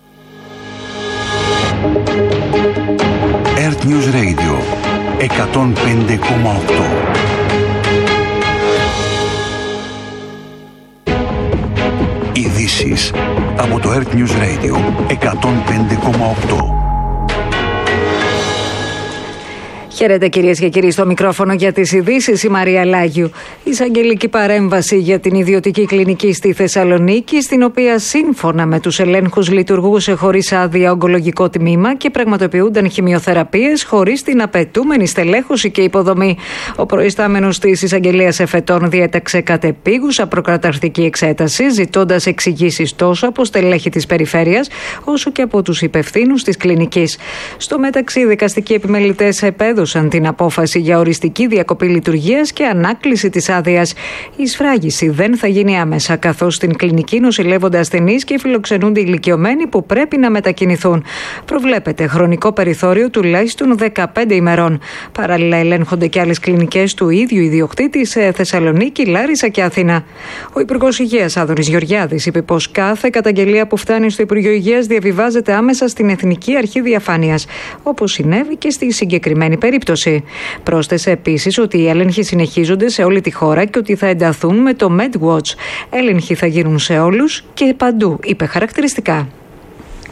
Earth News Radio εκατόν πέντε κόμμα οκτώ. Ειδήσεις από το Earth News Radio εκατόν πέντε κόμμα οκτώ. Χαίρετε κυρίες και κύριοι, στο μικρόφωνο για τις ειδήσεις η Μαρία Λάγιου. Εισαγγελική παρέμβαση για την ιδιωτική κλινική στη Θεσσαλονίκη, στην οποία σύμφωνα με τους ελέγχους λειτουργούσε χωρίς άδεια ογκολογικό τμήμα και πραγματοποιούνταν χημειοθεραπείες χωρίς την απαιτούμενη στελέχωση και υποδομή. Ο προϊστάμενος της εισαγγελίας εφετών διέταξε κατεπίγουσα προκαταρκτική εξέταση, ζητώντας εξηγήσεις τόσο από στελέχη της περιφέρειας όσο και από τους υπευθύνους της κλινικής. Στο μεταξύ, οι δικαστικοί επιμελητές επέδωσαν την απόφαση για οριστική διακοπή λειτουργίας και ανάκληση της άδειας. Η σφράγιση δεν θα γίνει άμεσα, καθώς στην κλινική νοσηλεύονται ασθενείς και φιλοξενούνται ηλικιωμένοι που πρέπει να μετακινηθούν. Προβλέπεται χρονικό περιθώριο τουλάχιστον δεκαπέντε ημερών. Παράλληλα, ελέγχονται και άλλες κλινικές του ίδιου ιδιοκτήτη σε Θεσσαλονίκη, Λάρισα και Αθήνα. Ο Υπουργός Υγείας Άδωνης Γεωργιάδης είπε πως κάθε καταγγελία που φτάνει στο Υπουργείο Υγείας διαβιβάζεται άμεσα στην Εθνική Αρχή Διαφάνειας, όπως συνέβη και στη συγκεκριμένη περίπτωση. Πρόσθεσε επίσης ότι οι έλεγχοι συνεχίζονται σε όλη τη χώρα και ότι θα ενταθούν με το MedWatch. Έλεγχοι θα γίνουν σε όλους και παντού, είπε χαρακτηριστικά.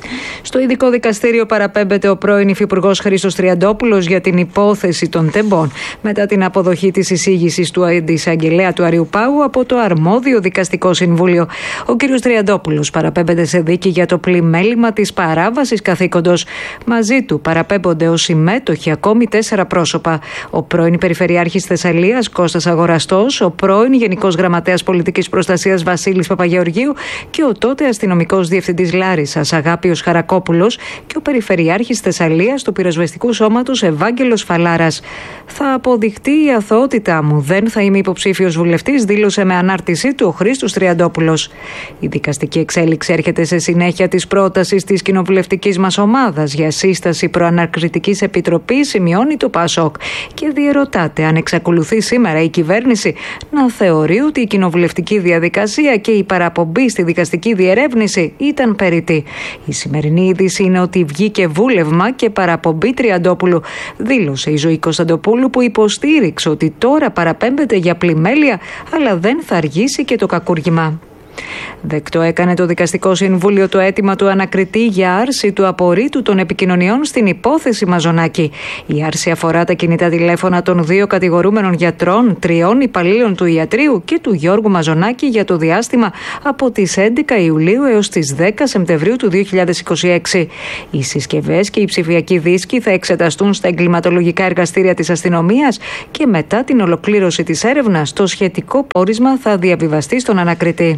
Στο ειδικό δικαστήριο παραπέμπεται ο πρώην υφυπουργός Χρήστος Τριαντόπουλος για την υπόθεση των τεμπών, μετά την αποδοχή της εισήγησης του εισαγγελέα του Αριού Πάγου από το αρμόδιο δικαστικό συμβούλιο. Ο κ. Τριαντόπουλος παραπέμπεται σε δίκη για το πλημέλημα της παράβασης καθήκοντος. Μαζί του παραπέμπονται ως συμμέτοχοι ακόμη τέσσερα πρόσωπα. Ο πρώην Περιφερειάρχης Θεσσαλίας Κώστας Αγοραστός, ο πρώην Γενικός Γραμματέας Πολιτικής Προστασίας Βασίλης Παπαγεωργίου και ο τότε αστυνομικός διευθυντής Λάρισσας Αγάπιος Χαρακόπουλος και ο Περιφερειάρχης Θεσσαλίας του Πυροσβεστικού Σώματος Ευάγγελος Φαλάρας. Θα αποδειχτεί η αθωότητά μου. Δεν θα είμαι υποψήφιος βουλευτής, δήλωσε με ανάρτησή του ο Χρήστος Τριαντόπουλος. Η δικαστική εξέλιξη έρχεται σε συνέχεια της πρότασης της κοινοβουλευτικής μας ομάδας για σύσταση προανακριτικής επιτροπής, σημειώνει το ΠΑΣΟΚ, και διερωτάται αν εξακολουθεί σήμερα η κυβέρνηση να θεωρεί ότι η κοινοβουλευτική διαδικασία και η παραπομπή στη δικαστική διερεύνηση ήταν περιττή. Η σημερινή είδηση είναι ότι βγήκε βούλευμα και παραπομπή Τριαντόπουλου, δήλωσε η Ζωή Κωνσταντοπούλου, που υποστήριξε ότι τώρα παραπέμπεται για πλημέλεια, αλλά δεν θα αργήσει και το κακούργημα. Δεκτό έκανε το Δικαστικό Συμβούλιο το αίτημα του ανακριτή για άρση του απορρίτου των επικοινωνιών στην υπόθεση Μαζονάκη. Η άρση αφορά τα κινητά τηλέφωνα των δύο κατηγορούμενων γιατρών, τριών υπαλλήλων του ιατρείου και του Γιώργου Μαζονάκη για το διάστημα από τις έντεκα Ιουλίου έως τις δέκα Σεπτεμβρίου του δύο χιλιάδες είκοσι έξι. Οι συσκευές και οι ψηφιακοί δίσκοι θα εξεταστούν στα εγκληματολογικά εργαστήρια της αστυνομίας και μετά την ολοκλήρωση της έρευνας το σχετικό πόρισμα θα διαβιβαστεί στον ανακριτή.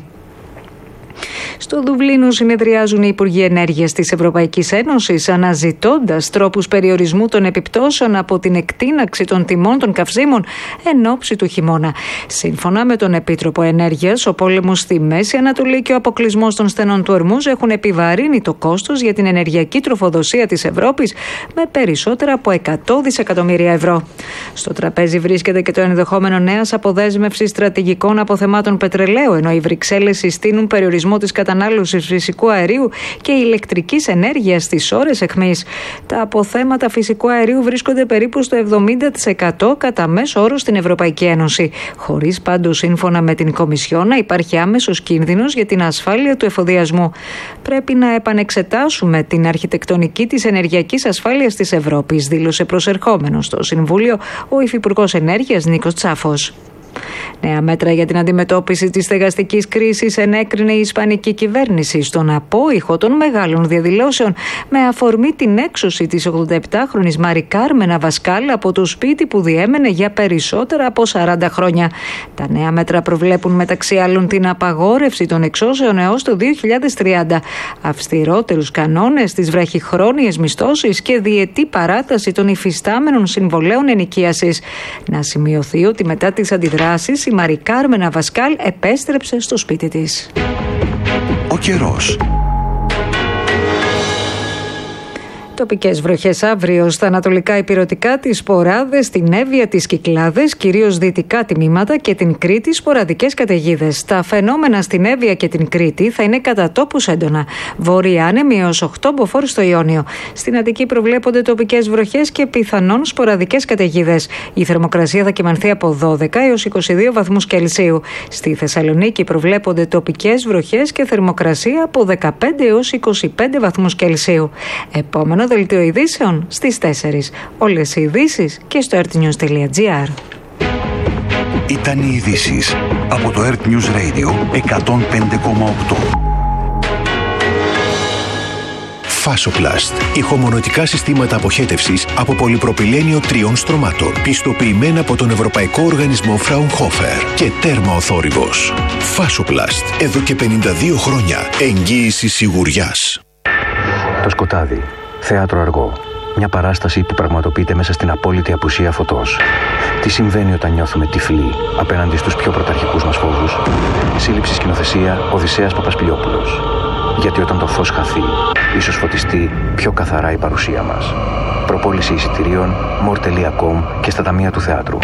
Στο Δουβλίνο συνεδριάζουν οι Υπουργοί Ενέργειας της Ευρωπαϊκής Ένωσης, αναζητώντας τρόπους περιορισμού των επιπτώσεων από την εκτείναξη των τιμών των καυσίμων εν ώψη του χειμώνα. Σύμφωνα με τον Επίτροπο Ενέργειας, ο πόλεμος στη Μέση Ανατολή και ο αποκλεισμός των στενών του Ορμούζ έχουν επιβαρύνει το κόστος για την ενεργειακή τροφοδοσία της Ευρώπης με περισσότερα από εκατό δισεκατομμύρια ευρώ. Στο τραπέζι βρίσκεται και το ενδεχόμενο νέας αποδέσμευσης στρατηγικών αποθεμάτων πετρελαίου, ενώ οι Βρυξέλλες συστήνουν περιορισμό της κατανάλωσης φυσικού αερίου και ηλεκτρικής ενέργειας στις ώρες αιχμής. Τα αποθέματα φυσικού αερίου βρίσκονται περίπου στο εβδομήντα τοις εκατό κατά μέσο όρο στην Ευρωπαϊκή Ένωση, χωρίς πάντως, σύμφωνα με την Κομισιόν, να υπάρχει άμεσος κίνδυνος για την ασφάλεια του εφοδιασμού. Πρέπει να επανεξετάσουμε την αρχιτεκτονική της ενεργειακής ασφάλειας της Ευρώπης, δήλωσε προσερχόμενος στο Συμβούλιο ο Υφυπουργός Ενέργειας Νίκος Τσάφος. Νέα μέτρα για την αντιμετώπιση της στεγαστικής κρίσης ενέκρινε η Ισπανική κυβέρνηση στον απόϊχο των μεγάλων διαδηλώσεων με αφορμή την έξωση της ογδονταεπτάχρονης Μάρι Κάρμενα Βασκάλ από το σπίτι που διέμενε για περισσότερα από σαράντα χρόνια. Τα νέα μέτρα προβλέπουν μεταξύ άλλων την απαγόρευση των εξώσεων έως το δύο χιλιάδες τριάντα, αυστηρότερους κανόνες, τις βραχυχρόνιες μισθώσεις και διετή παράταση των υφιστάμενων συμβολέων ενοικίασης. Να σημειωθεί ότι μετά τις αντιδράσεις η Μάρι Κάρμενα Βασκάλ επέστρεψε στο σπίτι της. Ο καιρός. Τοπικές βροχές αύριο στα ανατολικά ηπειρωτικά, τις Σποράδες, την Εύβοια, τις Κυκλάδες, κυρίως δυτικά τμήματα και την Κρήτη, σποραδικές καταιγίδες. Τα φαινόμενα στην Εύβοια και την Κρήτη θα είναι κατά τόπους έντονα. Βόρεια άνεμοι έως οκτώ μποφόρ στο Ιόνιο. Στην Αττική προβλέπονται τοπικές βροχές και πιθανόν σποραδικές καταιγίδες. Η θερμοκρασία θα κυμανθεί από δώδεκα έως είκοσι δύο βαθμούς Κελσίου. Στη Θεσσαλονίκη προβλέπονται τοπικές βροχές και θερμοκρασία από δεκαπέντε έως είκοσι πέντε βαθμούς Κελσίου. Επόμενο δελτίο ειδήσεων στις τέσσερις. Όλες οι ειδήσεις και στο ertnews τελεία gr. Ήταν οι ειδήσεις από το Earth News Radio εκατόν πέντε κόμμα οκτώ. Fasoplast. Ηχομονωτικά συστήματα αποχέτευσης από πολυπροπυλένιο τριών στρωμάτων. Πιστοποιημένα από τον Ευρωπαϊκό Οργανισμό Fraunhofer και τέρμα ο θόρυβος. Fasoplast. Εδώ και πενήντα δύο χρόνια. Εγγύηση σιγουριάς. Το σκοτάδι. Θέατρο αργό. Μια παράσταση που πραγματοποιείται μέσα στην απόλυτη απουσία φωτός. Τι συμβαίνει όταν νιώθουμε τυφλοί απέναντι στους πιο πρωταρχικούς μας φόβους. Σύλληψη σκηνοθεσία Οδυσσέας Παπασπιλιόπουλος. Γιατί όταν το φως χαθεί, ίσως φωτιστεί πιο καθαρά η παρουσία μας. Προπόληση εισιτηρίων more τελεία com και στα ταμεία του θεάτρου.